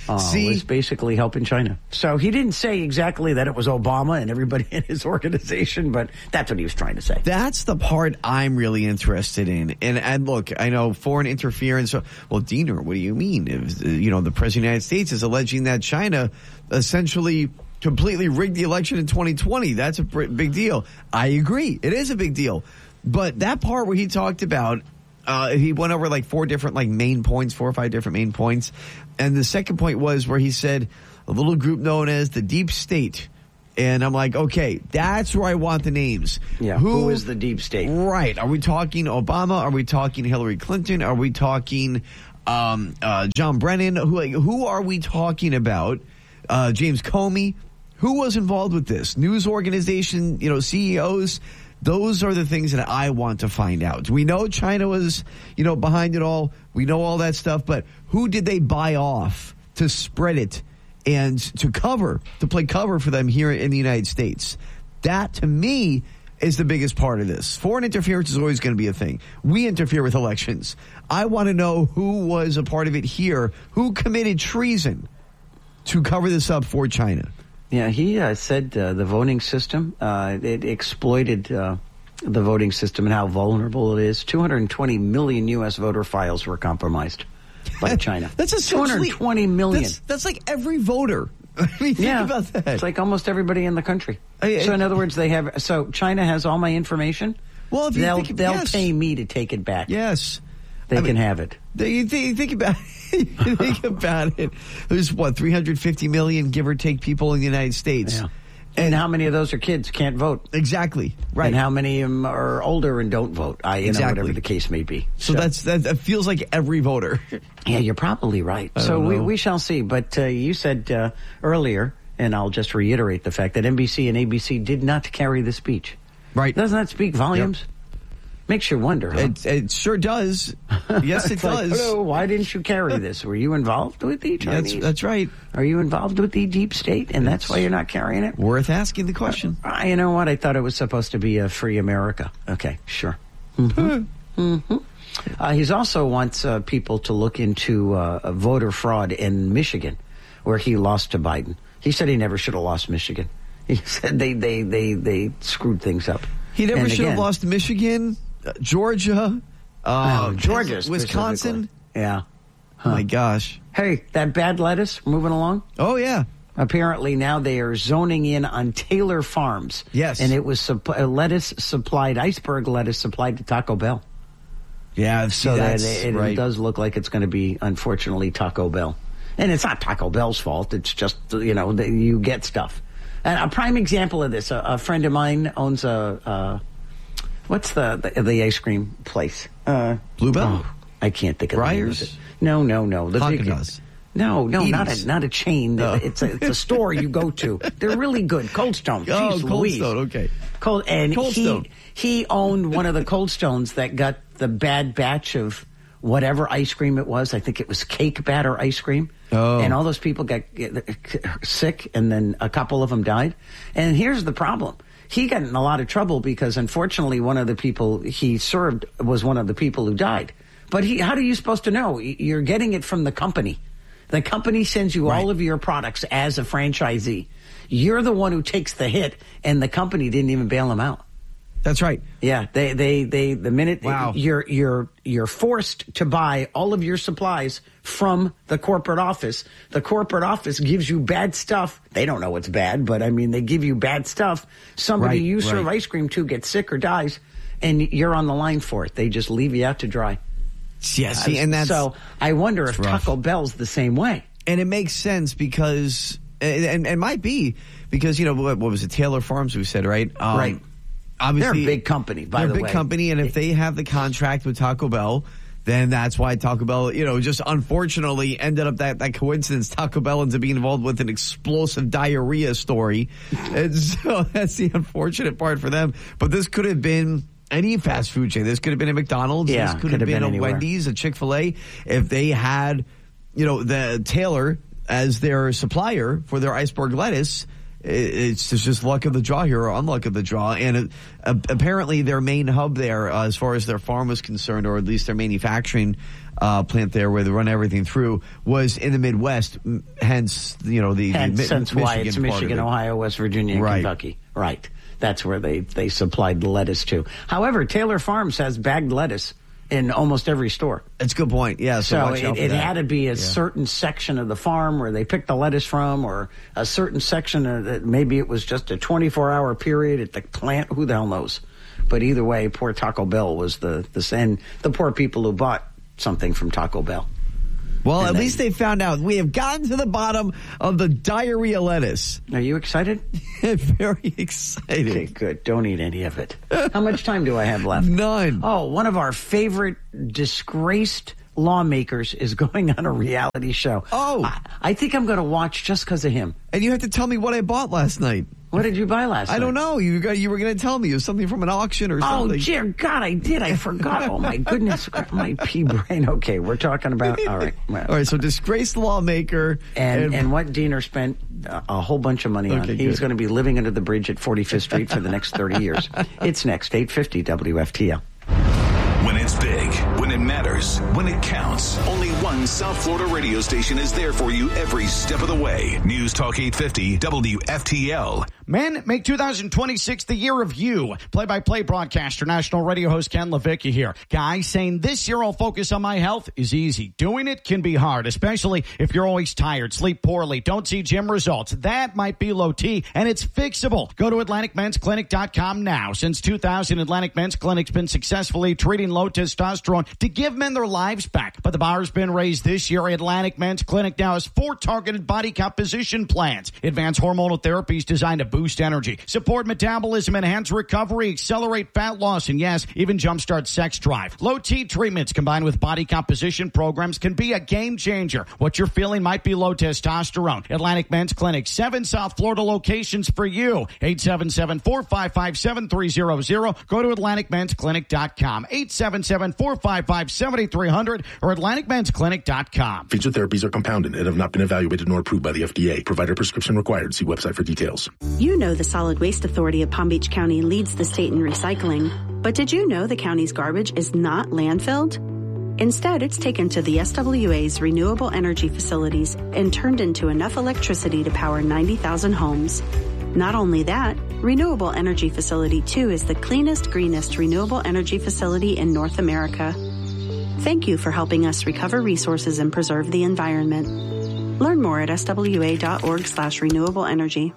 uh, See? was basically helping China. So he didn't say exactly that it was Obama and everybody in his organization, but that's what he was trying to say. That's the part I'm really interested in. And, and look, I know foreign interference. Well, Diener, what do you mean? If, you know, the President of the United States is alleging that China essentially completely rigged the election in twenty twenty. That's a big deal. I agree. It is a big deal. But that part where he talked about, uh, he went over like four different like main points, four or five different main points. And the second point was where he said a little group known as the Deep State. And I'm like, okay, that's where I want the names. Yeah, who, who is the Deep State? Right. Are we talking Obama? Are we talking Hillary Clinton? Are we talking um, uh, John Brennan? Who, like, who are we talking about? Uh, James Comey? Who was involved with this? News organization, you know, C E Os? Those are the things that I want to find out. We know China was, you know, behind it all. We know all that stuff. But who did they buy off to spread it and to cover, to play cover for them here in the United States? That, to me, is the biggest part of this. Foreign interference is always going to be a thing. We interfere with elections. I want to know who was a part of it here, who committed treason to cover this up for China. Yeah, he uh, said uh, the voting system, uh, it exploited uh, the voting system and how vulnerable it is. two hundred twenty million U S voter files were compromised by China. That's essentially two hundred twenty million. That's, that's like every voter. I mean, think yeah, about that. It's like almost everybody in the country. I, I, so in other words, they have. So China has all my information. Well, if you they'll think, they'll yes. pay me to take it back. Yes, they I can mean, have it. You think, think about you think about it. There's what three hundred fifty million, give or take, people in the United States. Yeah. And, and how many of those are kids can't vote? Exactly. Right. And how many of them are older and don't vote? I, you exactly. know, whatever the case may be. So, so that's that, that feels like every voter. Yeah, you're probably right. I so don't we, know. we shall see. But uh, you said uh, earlier, and I'll just reiterate the fact that N B C and A B C did not carry the speech. Right. Doesn't that speak volumes? Yep. Makes you wonder, huh? It, it sure does. Yes, it like, does. Hello, why didn't you carry this? Were you involved with the Chinese? That's, that's right. Are you involved with the deep state, and that's, that's why you're not carrying it? Worth asking the question. Uh, you know what? I thought it was supposed to be a free America. Okay, sure. Mm-hmm. mm-hmm. Uh, he also wants uh, people to look into uh, voter fraud in Michigan, where he lost to Biden. He said he never should have lost Michigan. He said they they they, they screwed things up. He never and should again, have lost Michigan, uh, Georgia, uh, oh, Georgia, Wisconsin. Yeah. Huh. Oh my gosh. Hey, that bad lettuce moving along? Oh, yeah. Apparently now they are zoning in on Taylor Farms. Yes. And it was supp- lettuce supplied, iceberg lettuce supplied to Taco Bell. Yeah, so that's that it, right. it does look like it's going to be, unfortunately, Taco Bell. And it's not Taco Bell's fault. It's just, you know, the, you get stuff. And a prime example of this, a, a friend of mine owns a, uh, what's the, the the ice cream place? Uh, Bluebell? Oh, I can't think of Briars? the name of it. No, no, no. The big, no, no, Edie's. not a not a chain. No. It's a it's a store you go to. They're really good. Cold Stone. Oh, Jeez Cold Louise. Stone. Okay. Cold and Cold he Stone. he owned one of the Cold Stones that got the bad batch of whatever ice cream it was. I think it was cake batter ice cream. Oh. And all those people got sick, and then a couple of them died. And here's the problem. He got in a lot of trouble because, unfortunately, one of the people he served was one of the people who died. But he, how are you supposed to know? You're getting it from the company. The company sends you right. all of your products as a franchisee. You're the one who takes the hit, and the company didn't even bail them out. That's right. Yeah, they, they, they. The minute wow. you're you're you're forced to buy all of your supplies from the corporate office, the corporate office gives you bad stuff. They don't know it's bad, but I mean, they give you bad stuff. Somebody right, you serve right. ice cream to gets sick or dies, and you're on the line for it. They just leave you out to dry. Yeah, see, and that's so. I wonder if rough. Taco Bell's the same way. And it makes sense because, and it might be because you know what, what was it, Taylor Farms? We said right, um, right. Obviously, they're a big company, by they're the a big way. company, and if they have the contract with Taco Bell, then that's why Taco Bell, you know, just unfortunately ended up that, that coincidence. Taco Bell ends up being involved with an explosive diarrhea story. And so that's the unfortunate part for them. But this could have been any fast food chain. This could have been a McDonald's. Yeah, this could have been, been a anywhere. Wendy's, a Chick-fil-A. If they had, you know, the Taylor as their supplier for their iceberg lettuce, it's just luck of the draw here, or unluck of the draw. And it, uh, apparently their main hub there, uh, as far as their farm was concerned, or at least their manufacturing uh, plant there where they run everything through, was in the Midwest. Hence, you know, the, hence, the hence Mi- why Michigan it's part Michigan, of it. Ohio, West Virginia, and Right. Kentucky. Right. That's where they, they supplied the lettuce to. However, Taylor Farms has bagged lettuce in almost every store. That's a good point. Yeah, so, So, watch it, out for it that. had to be a Yeah. certain section of the farm where they picked the lettuce from, or a certain section of that. Maybe it was just a twenty-four hour period at the plant. Who the hell knows? But either way, poor Taco Bell was the the and the poor people who bought something from Taco Bell. Well, And at then- least they found out. We have gotten to the bottom of the diarrhea lettuce. Are you excited? Very excited. Okay, good. Don't eat any of it. How much time do I have left? None. Oh, one of our favorite disgraced lawmakers is going on a reality show. Oh. I, I think I'm going to watch just because of him. And you have to tell me what I bought last night. What did you buy last night? I don't know. You got, you were going to tell me it was something from an auction or Oh, something. dear God, I did. I forgot. Oh, my goodness. My pea brain. Okay, we're talking about, all right. Well, All right, so disgraced lawmaker. And, and what Diener spent a, a whole bunch of money on. Okay, He's good. going to be living under the bridge at forty-fifth Street for the next thirty years. It's next, eight fifty W F T L. When it's big, when it matters, when it counts, only one South Florida radio station is there for you every step of the way. News Talk eight fifty W F T L. Men, make two thousand twenty-six the year of you. Play-by-play broadcaster, national radio host Ken Levicki here. Guys, saying this year I'll focus on my health is easy. Doing it can be hard, especially if you're always tired, sleep poorly, don't see gym results. That might be low T, and it's fixable. Go to Atlantic Men's Clinic dot com now. Since two thousand, Atlantic Men's Clinic's been successfully treating low testosterone to give men their lives back. But the bar has been raised this year. Atlantic Men's Clinic now has four targeted body composition plans. Advanced hormonal therapies designed to boost energy, support metabolism, enhance recovery, accelerate fat loss, and yes, even jumpstart sex drive. Low T treatments combined with body composition programs can be a game changer. What you're feeling might be low testosterone. Atlantic Men's Clinic, seven South Florida locations for you. eight seven seven, four five five, seven three zero zero. Go to Atlantic Men's Clinic dot com. eight seven seven, four five five, seven three zero zero or Atlantic Men's Clinic dot com. Featured therapies are compounded and have not been evaluated nor approved by the F D A. Provider prescription required. See website for details. You know the Solid Waste Authority of Palm Beach County leads the state in recycling. But did you know the county's garbage is not landfilled? Instead, it's taken to the S W A's renewable energy facilities and turned into enough electricity to power ninety thousand homes. Not only that, Renewable Energy Facility two is the cleanest, greenest renewable energy facility in North America. Thank you for helping us recover resources and preserve the environment. Learn more at S W A dot org slash renewable energy.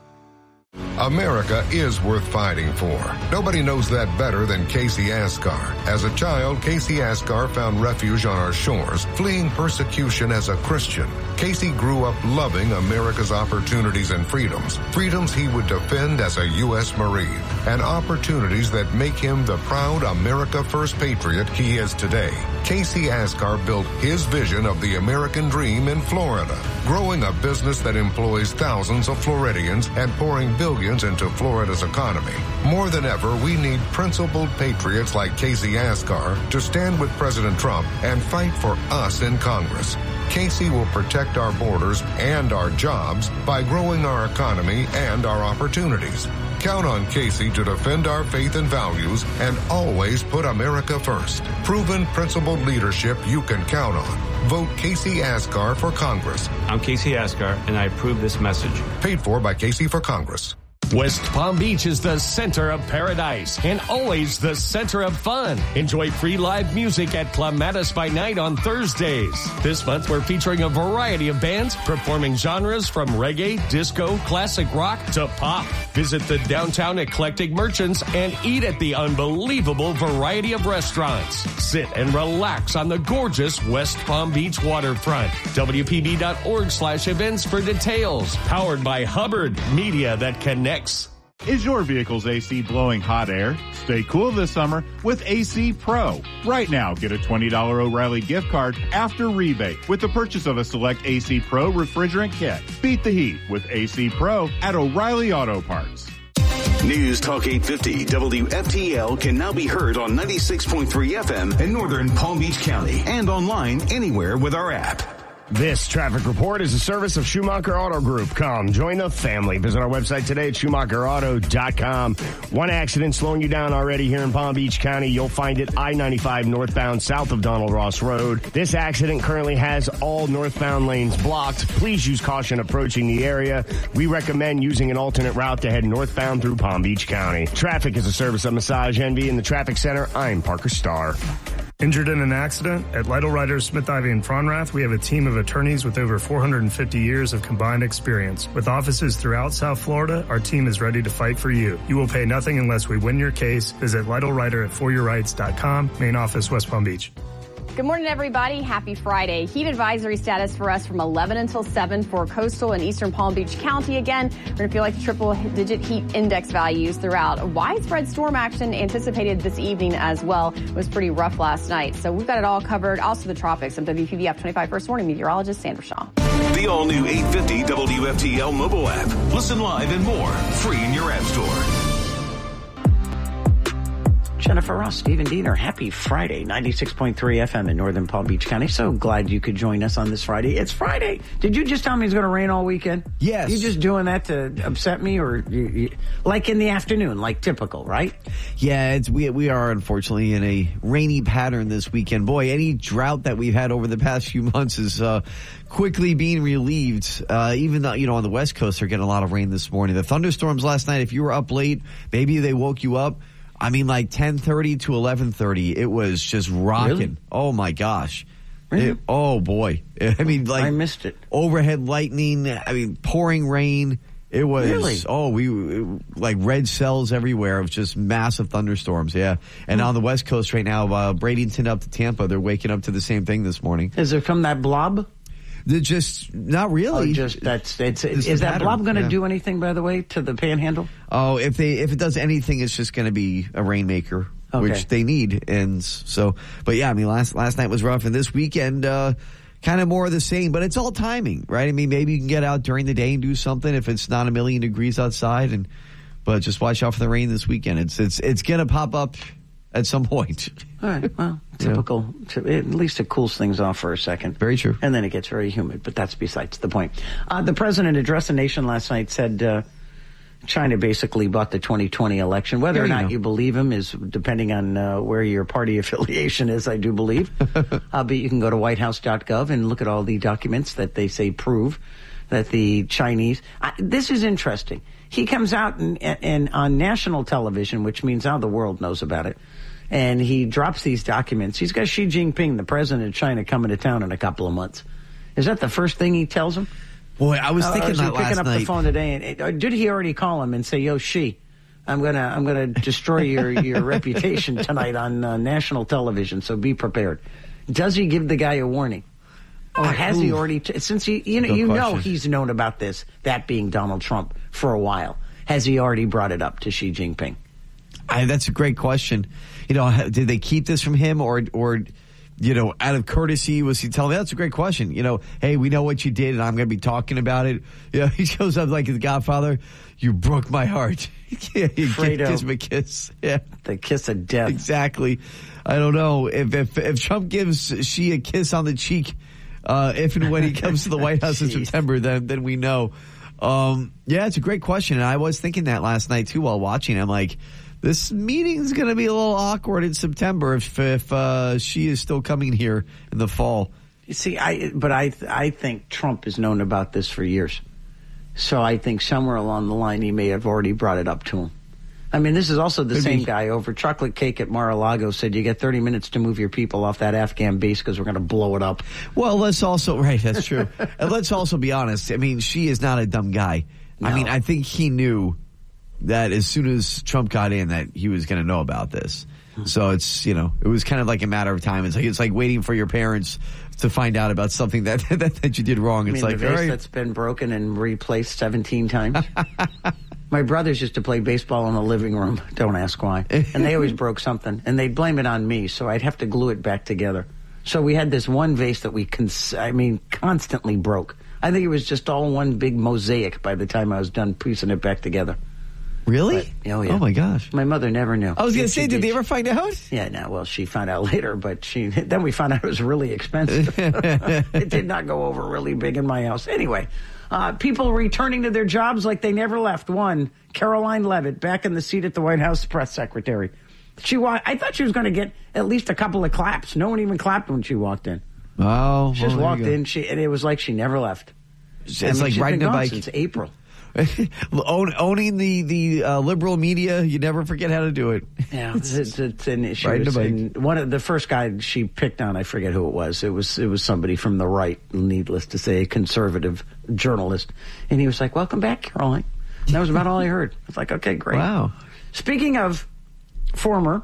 America is worth fighting for. Nobody knows that better than Casey Asgar. As a child, Casey Asgar found refuge on our shores, fleeing persecution as a Christian. Casey grew up loving America's opportunities and freedoms, freedoms he would defend as a U S Marine, and opportunities that make him the proud America First patriot he is today. Casey Asgar built his vision of the American dream in Florida, growing a business that employs thousands of Floridians and pouring billions into Florida's economy. More than ever, we need principled patriots like Casey Asgar to stand with President Trump and fight for us in Congress. Casey will protect our borders and our jobs by growing our economy and our opportunities. Count on Casey to defend our faith and values and always put America first. Proven principled leadership you can count on. Vote Casey Asgar for Congress. I'm Casey Asgar, and I approve this message. Paid for by Casey for Congress. West Palm Beach is the center of paradise and always the center of fun. Enjoy free live music at Clematis by Night on Thursdays. This month, we're featuring a variety of bands performing genres from reggae, disco, classic rock to pop. Visit the downtown eclectic merchants and eat at the unbelievable variety of restaurants. Sit and relax on the gorgeous West Palm Beach waterfront. W P B dot org slash events for details. Powered by Hubbard, media that connects. Is your vehicle's A C blowing hot air? Stay cool this summer with A C Pro. Right now, get a twenty dollars O'Reilly gift card after rebate with the purchase of a select A C Pro refrigerant kit. Beat the heat with A C Pro at O'Reilly Auto Parts. News Talk eight fifty W F T L can now be heard on ninety-six point three F M in northern Palm Beach County and online anywhere with our app. This traffic report is a service of Schumacher Auto Group. Come join the family. Visit our website today at Schumacher Auto dot com. One accident slowing you down already here in Palm Beach County. You'll find it I ninety-five northbound south of Donald Ross Road. This accident currently has all northbound lanes blocked. Please use caution approaching the area. We recommend using an alternate route to head northbound through Palm Beach County. Traffic is a service of Massage Envy in the Traffic Center. I'm Parker Starr. Injured in an accident? At Lytle Writers, Smith, Ivy, and Fronrath, we have a team of attorneys with over four hundred fifty years of combined experience. With offices throughout South Florida, our team is ready to fight for you. You will pay nothing unless we win your case. Visit Lytle Writer at for your rights dot com, main office, West Palm Beach. Good morning, everybody. Happy Friday. Heat advisory status for us from eleven until seven for coastal and eastern Palm Beach County. Again, we're going to feel like triple-digit heat index values throughout. Widespread storm action anticipated this evening as well. It was pretty rough last night. So we've got it all covered. Also the tropics. I'm W P B F twenty-five First Warning meteorologist Sandra Shaw. The all-new eight fifty W F T L mobile app. Listen live and more. Free in your app store. Jennifer Ross, Stephen Diener, happy Friday, ninety-six point three F M in Northern Palm Beach County. So glad you could join us on this Friday. It's Friday. Did you just tell me it's going to rain all weekend? Yes. You just doing that to upset me, or you, you, like in the afternoon, like typical, right? Yeah, it's, we we are unfortunately in a rainy pattern this weekend. Boy, any drought that we've had over the past few months is uh, quickly being relieved. Uh, even though, you know, on the West Coast, they're getting a lot of rain this morning. The thunderstorms last night, if you were up late, maybe they woke you up. I mean, like ten thirty to eleven thirty, it was just rocking. Really? Oh, my gosh. Really? It, oh, boy. I mean, like. I missed it. Overhead lightning, I mean, pouring rain. It was. Really? Oh, we, it, like red cells everywhere of just massive thunderstorms, yeah. And Hmm. on the West Coast right now, uh, Bradenton up to Tampa, they're waking up to the same thing this morning. Is it from that blob? They're just, not really. Oh, just that's it's. It's Is the that pattern, blob going to yeah. do anything, by the way, to the Panhandle? Oh, if they if it does anything, it's just going to be a rainmaker, Okay. which they need. And so, but yeah, I mean, last last night was rough, and this weekend, uh, kind of more of the same. But it's all timing, right? I mean, maybe you can get out during the day and do something if it's not a million degrees outside, and but just watch out for the rain this weekend. It's it's it's going to pop up at some point. All right. Well, typical. At least it cools things off for a second. Very true. And then it gets very humid, but that's besides the point. Uh, the president addressed the nation last night, said uh, China basically bought the twenty twenty election. Whether There or you not go. you believe him is depending on uh, where your party affiliation is, I do believe. uh, but you can go to white house dot gov and look at all the documents that they say prove that the Chinese... I, this is interesting. He comes out and, and on national television, which means now the world knows about it, and he drops these documents. He's got Xi Jinping, the president of China, coming to town in a couple of months. Is that the first thing he tells him? Boy, I was Uh, thinking or is he that picking last up night. the phone today? And, or did he already call him and say, "Yo, Xi, I'm gonna I'm gonna destroy your your reputation tonight on uh, national television, so be prepared"? Does he give the guy a warning? Or has he Ooh. already, t- since he, you know, Good you know question. he's known about this, that being Donald Trump, for a while. Has he already brought it up to Xi Jinping? I, that's a great question. You know, ha- did they keep this from him, or, or, you know, out of courtesy, was he telling? That's a great question. You know, hey, we know what you did, and I'm going to be talking about it. You know, he shows up like the Godfather. You broke my heart. Yeah, you Fredo. gives him a kiss. Yeah, the kiss of death. Exactly. I don't know if if if Trump gives Xi a kiss on the cheek, uh, if and when he comes to the White House in September, then then we know. Um, yeah, it's a great question, and I was thinking that last night too while watching. I'm like, this meeting's going to be a little awkward in September if if uh, Xi is still coming here in the fall. You see, I but I I think Trump has known about this for years, so I think somewhere along the line he may have already brought it up to him. I mean, this is also the Could same be. guy over chocolate cake at Mar-a-Lago said you get thirty minutes to move your people off that Afghan base because we're going to blow it up. Well, let's also, right, that's true. And let's also be honest. I mean, Xi is not a dumb guy. I No. mean, I think he knew that as soon as Trump got in that he was going to know about this. So it's, you know, it was kind of like a matter of time. It's like, it's like waiting for your parents to find out about something that, that, that you did wrong. I It's mean, like, the all vase right. that's been broken and replaced seventeen times. My brothers used to play baseball in the living room. Don't ask why. And they always broke something. And they'd blame it on me, so I'd have to glue it back together. So we had this one vase that we, cons- I mean, constantly broke. I think it was just all one big mosaic by the time I was done piecing it back together. Really? But, oh, yeah. Oh, my gosh. My mother never knew. I was going to She say, did they ever find out? Yeah, no. Well, she found out later, but she then we found out it was really expensive. It did not go over really big in my house. Anyway, uh, people returning to their jobs like they never left. One, Caroline Leavitt, back in the seat at the White House press secretary. She wa- I thought she was going to get at least a couple of claps. No one even clapped when she walked in. Oh, she just well, walked in, she, and it was like she never left. It's I mean, like she's riding been a gone bike. since April. Own, owning the the uh, liberal media, you never forget how to do it. Yeah, it's, it's, it's an issue. Riding a bike. And one of the first guy she picked on, I forget who it was. It was it was somebody from the right, needless to say, a conservative journalist, and he was like, "Welcome back, Caroline." And that was about all I heard. I was like, "Okay, great." Wow. Speaking of former,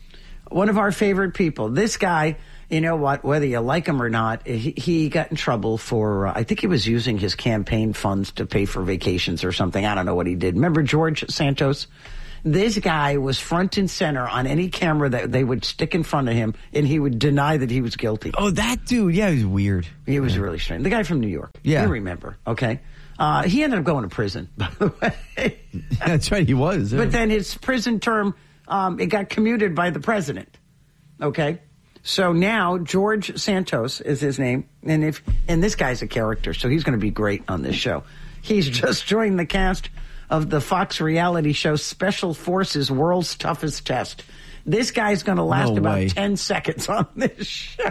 one of our favorite people, this guy. You know what? Whether you like him or not, he, he got in trouble for, uh, I think he was using his campaign funds to pay for vacations or something. I don't know what he did. Remember George Santos? This guy was front and center on any camera that they would stick in front of him, and he would deny that he was guilty. Oh, that dude. Yeah, he was weird. He was really strange. The guy from New York. Yeah. You remember, okay? Uh, he ended up going to prison, by the way. That's right, he was. Yeah. But then his prison term, um, it got commuted by the president, okay? So now George Santos is his name, and if and this guy's a character, so he's going to be great on this show. He's just joined the cast of the Fox reality show Special Forces World's Toughest Test. This guy's going to last No about way. ten seconds on this show.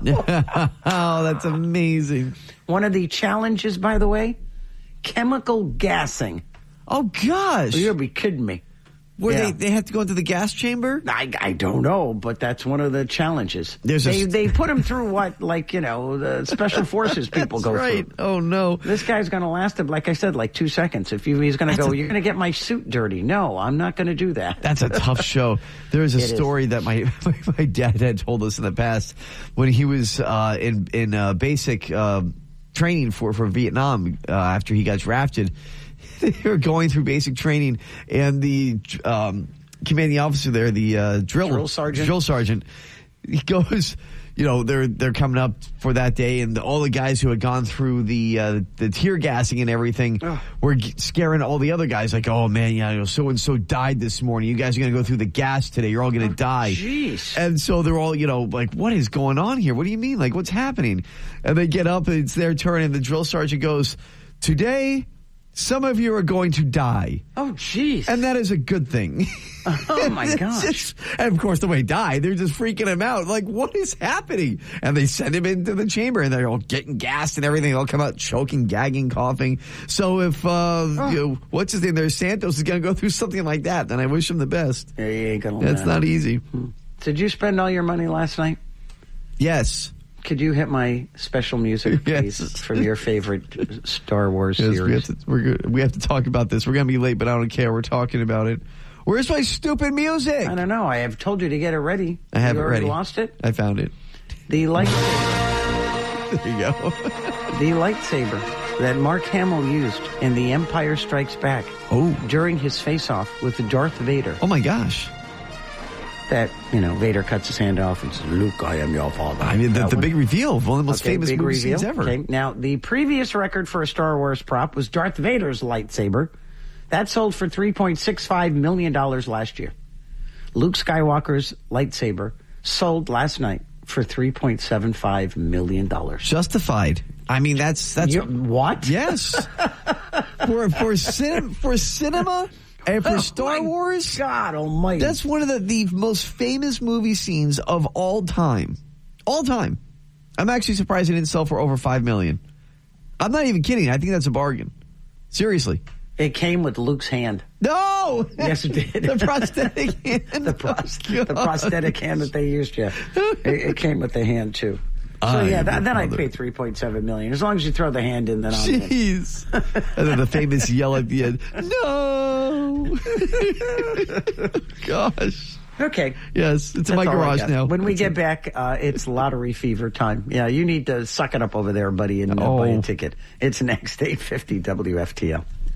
Oh, that's amazing. One of the challenges, by the way, chemical gassing. Oh, gosh. You'll be kidding me. Where Yeah. they, they have to go into the gas chamber? I, I don't know, but that's one of the challenges. There's a they st- they put him through what, like, you know, the special forces people That's go right. through. Oh, no. This guy's going to last him, like I said, like two seconds. If you, he's going to That's go, a- you're going to get my suit dirty. No, I'm not going to do that. That's a tough show. There's a It is. story that my, my dad had told us in the past when he was uh, in in uh, basic uh, training for, for Vietnam uh, after he got drafted. They were going through basic training, and the um, commanding officer there, the uh, drill, Drill sergeant. drill sergeant, he goes, you know, they're they're coming up for that day, and the, all the guys who had gone through the uh, the tear gassing and everything were g- scaring all the other guys, like, oh man, yeah, you know, so and so died this morning. You guys are gonna go through the gas today. You're all gonna die. Jeez. And so they're all, you know, like, what is going on here? What do you mean? Like, what's happening? And they get up, and it's their turn, and the drill sergeant goes, today, some of you are going to die. Oh, jeez. And that is a good thing. Oh, my It's gosh. just- and of course, the way he died, they're just freaking him out. Like, what is happening? And they send him into the chamber, and they're all getting gassed and everything. They'll come out choking, gagging, coughing. So if, uh, Oh. you know, what's his name there, Santos is going to go through something like that, then I wish him the best. Yeah, you ain't gonna That's learn. not easy. Did you spend all your money last night? Yes. Could you hit my special music, please, Yes. from your favorite Star Wars Yes, we series? have to, we're, good- we have to talk about this. We're going to be late, but I don't care. We're talking about it. Where's my stupid music? I don't know. I have told you to get it ready. I have you it already ready. lost it? I found it. The lightsaber. There you go. The lightsaber that Mark Hamill used in The Empire Strikes Back. Oh. During his face-off with Darth Vader. Oh, my gosh. That, you know, Vader cuts his hand off and says, Luke, I am your father. I mean, the, That the one. big reveal, one of the most Okay, famous big movie reveal. scenes ever. Okay, now, the previous record for a Star Wars prop was Darth Vader's lightsaber. That sold for three point six five million dollars last year. Luke Skywalker's lightsaber sold last night for three point seven five million dollars. Justified. I mean, that's that's You- what? Yes. for for cin- for cinema and for Oh, Star my Wars. God Almighty! That's one of the, the most famous movie scenes of all time. All time. I'm actually surprised it didn't sell for over five million. I'm not even kidding. I think that's a bargain. Seriously. It came with Luke's hand. No. Yes, it did. The prosthetic hand. the, pros- Oh, the God. prosthetic hand that they used, yeah. It, it came with the hand too. So I yeah, am that, your then I'd father. pay three point seven million. As long as you throw the hand in, then I'll. in. Jeez. And then the famous yell at the end. No. Gosh. Okay. Yes, it's in That's my all I garage got. now. When we That's get it. back, uh, it's lottery fever time. Yeah, you need to suck it up over there, buddy, and uh, Oh. buy a ticket. It's next, eight fifty W F T L.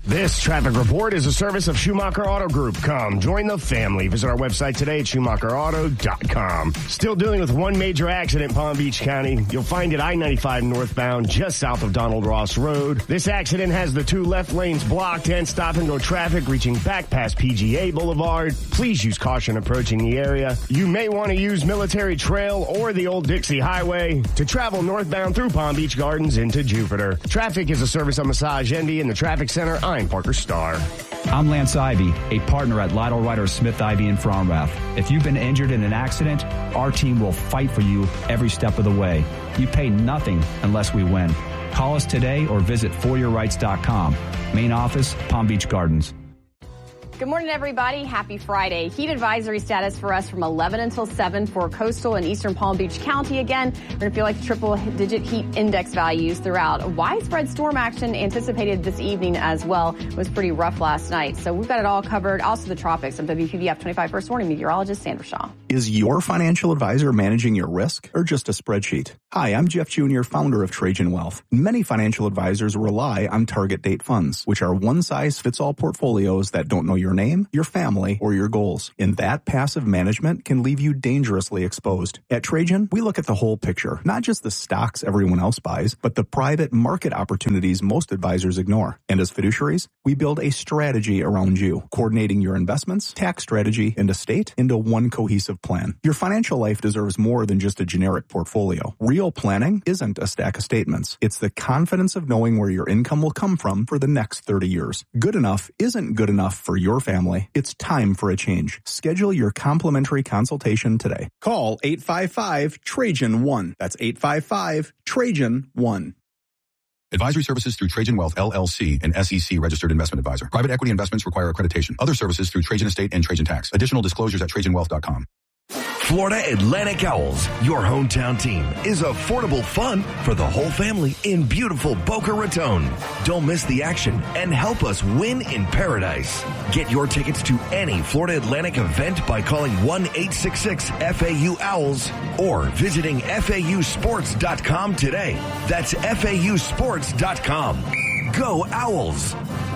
This traffic report is a service of Schumacher Auto Group. Come join the family. Visit our website today at schumacher auto dot com. Still dealing with one major accident in Palm Beach County. You'll find it I ninety-five northbound just south of Donald Ross Road. This accident has the two left lanes blocked and stop and go traffic reaching back past P G A Boulevard. Please use caution approaching the area. You may want to use Military Trail or the Old Dixie Highway to travel northbound through Palm Beach Gardens into Jupiter. Traffic is a service of Massage Envy in the Traffic Center. I'm Parker Starr. I'm Lance Ivy, a partner at Lytle Ryder Smith Ivy in Fromrath. If you've been injured in an accident, our team will fight for you every step of the way. You pay nothing unless we win. Call us today or visit for your rights dot com. Main office, Palm Beach Gardens. Good morning, everybody. Happy Friday. Heat advisory status for us from eleven until seven for coastal and eastern Palm Beach County. Again, we're going to feel like triple-digit heat index values throughout. Widespread storm action anticipated this evening as well. It was pretty rough last night. So we've got it all covered. Also the tropics. I'm W P B F twenty-five First Warning meteorologist Sandra Shaw. Is your financial advisor managing your risk or just a spreadsheet? Hi, I'm Jeff Junior, founder of Trajan Wealth. Many financial advisors rely on target date funds, which are one-size-fits-all portfolios that don't know your name, your family, or your goals. And that passive management can leave you dangerously exposed. At Trajan, we look at the whole picture, not just the stocks everyone else buys, but the private market opportunities most advisors ignore. And as fiduciaries, we build a strategy around you, coordinating your investments, tax strategy, and estate into one cohesive plan. Your financial life deserves more than just a generic portfolio. Real planning isn't a stack of statements. It's the confidence of knowing where your income will come from for the next thirty years. Good enough isn't good enough for your family. It's time for a change. Schedule your complimentary consultation today. Call eight five five Trajan one. That's eight five five Trajan one. Advisory services through Trajan Wealth, L L C, an S E C registered investment advisor. Private equity investments require accreditation. Other services through Trajan Estate and Trajan Tax. Additional disclosures at trajan wealth dot com. Florida Atlantic Owls, your hometown team, is affordable fun for the whole family in beautiful Boca Raton. Don't miss the action and help us win in paradise. Get your tickets to any Florida Atlantic event by calling one eight six six F A U Owls or visiting F A U sports dot com today. That's F A U sports dot com. Go Owls!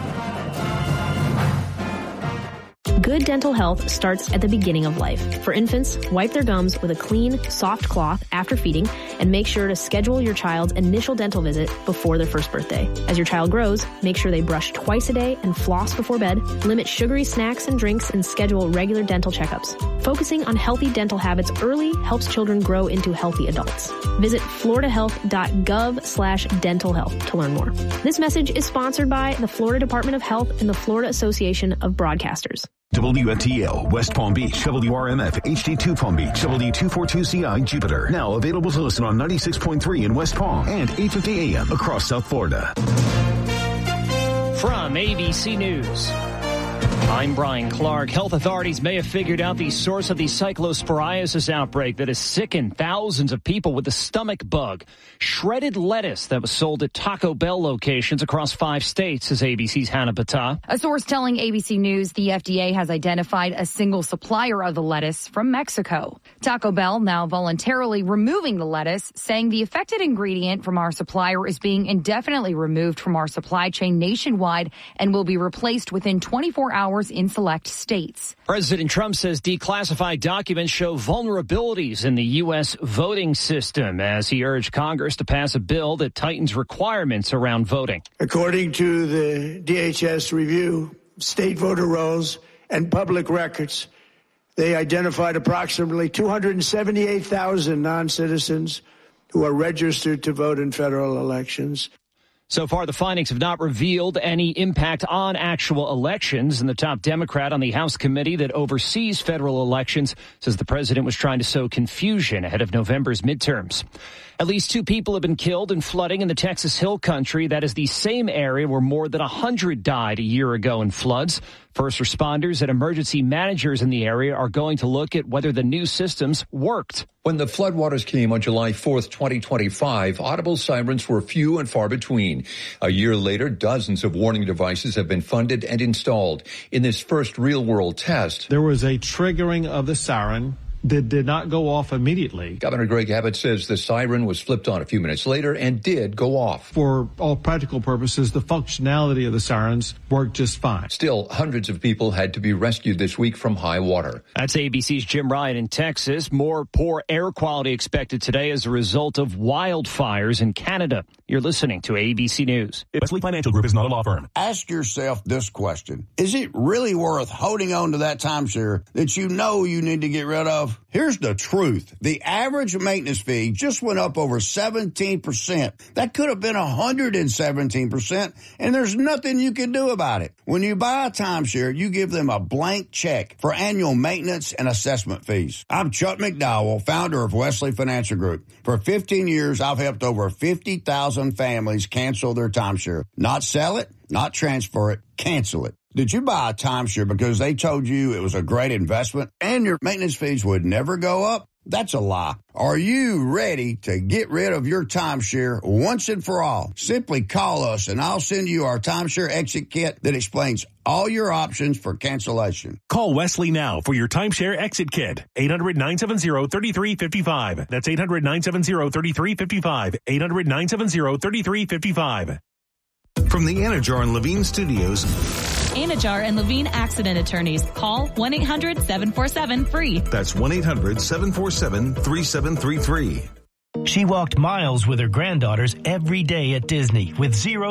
Good dental health starts at the beginning of life. For infants, wipe their gums with a clean, soft cloth after feeding and make sure to schedule your child's initial dental visit before their first birthday. As your child grows, make sure they brush twice a day and floss before bed, limit sugary snacks and drinks, and schedule regular dental checkups. Focusing on healthy dental habits early helps children grow into healthy adults. Visit florida health dot gov slash dental health to learn more. This message is sponsored by the Florida Department of Health and the Florida Association of Broadcasters. W F T L, West Palm Beach, W R M F, H D two Palm Beach, W two forty-two C I, Jupiter. Now available to listen on ninety-six point three in West Palm and eight fifty A M across South Florida. From A B C News, I'm Brian Clark. Health authorities may have figured out the source of the cyclosporiasis outbreak that has sickened thousands of people with the stomach bug. Shredded lettuce that was sold at Taco Bell locations across five states, says A B C's Hannah Battah. A source telling A B C News the F D A has identified a single supplier of the lettuce from Mexico. Taco Bell now voluntarily removing the lettuce, saying the affected ingredient from our supplier is being indefinitely removed from our supply chain nationwide and will be replaced within twenty-four hours in select states. President Trump says declassified documents show vulnerabilities in the U S voting system as he urged Congress to pass a bill that tightens requirements around voting. According to the D H S review, state voter rolls and public records, they identified approximately two hundred seventy-eight thousand non-citizens who are registered to vote in federal elections. So far, the findings have not revealed any impact on actual elections, and the top Democrat on the House committee that oversees federal elections says the president was trying to sow confusion ahead of November's midterms. At least two people have been killed in flooding in the Texas Hill Country. That is the same area where more than one hundred died a year ago in floods. First responders and emergency managers in the area are going to look at whether the new systems worked. When the floodwaters came on July fourth, twenty twenty-five, audible sirens were few and far between. A year later, dozens of warning devices have been funded and installed. In this first real-world test, there was a triggering of the siren that did not go off immediately. Governor Greg Abbott says the siren was flipped on a few minutes later and did go off. For all practical purposes, the functionality of the sirens worked just fine. Still, hundreds of people had to be rescued this week from high water. That's A B C's Jim Ryan in Texas. More poor air quality expected today as a result of wildfires in Canada. You're listening to A B C News. Wesley Financial Group is not a law firm. Ask yourself this question. Is it really worth holding on to that timeshare that you know you need to get rid of? Here's the truth. The average maintenance fee just went up over seventeen percent. That could have been one hundred seventeen percent, and there's nothing you can do about it. When you buy a timeshare, you give them a blank check for annual maintenance and assessment fees. I'm Chuck McDowell, founder of Wesley Financial Group. For fifteen years, I've helped over fifty thousand families cancel their timeshare. Not sell it, not transfer it, cancel it. Did you buy a timeshare because they told you it was a great investment and your maintenance fees would never go up? That's a lie. Are you ready to get rid of your timeshare once and for all? Simply call us and I'll send you our timeshare exit kit that explains all your options for cancellation. Call Wesley now for your timeshare exit kit. eight hundred, nine seven zero, three three five five. That's eight hundred, nine seven zero, three three five five. eight hundred, nine seven zero, three three five five. From the Anajar and Levine Studios. Anajar and Levine Accident Attorneys. Call one eight hundred, seven four seven, free. That's one eight hundred, seven four seven, three seven three three. She walked miles with her granddaughters every day at Disney with zero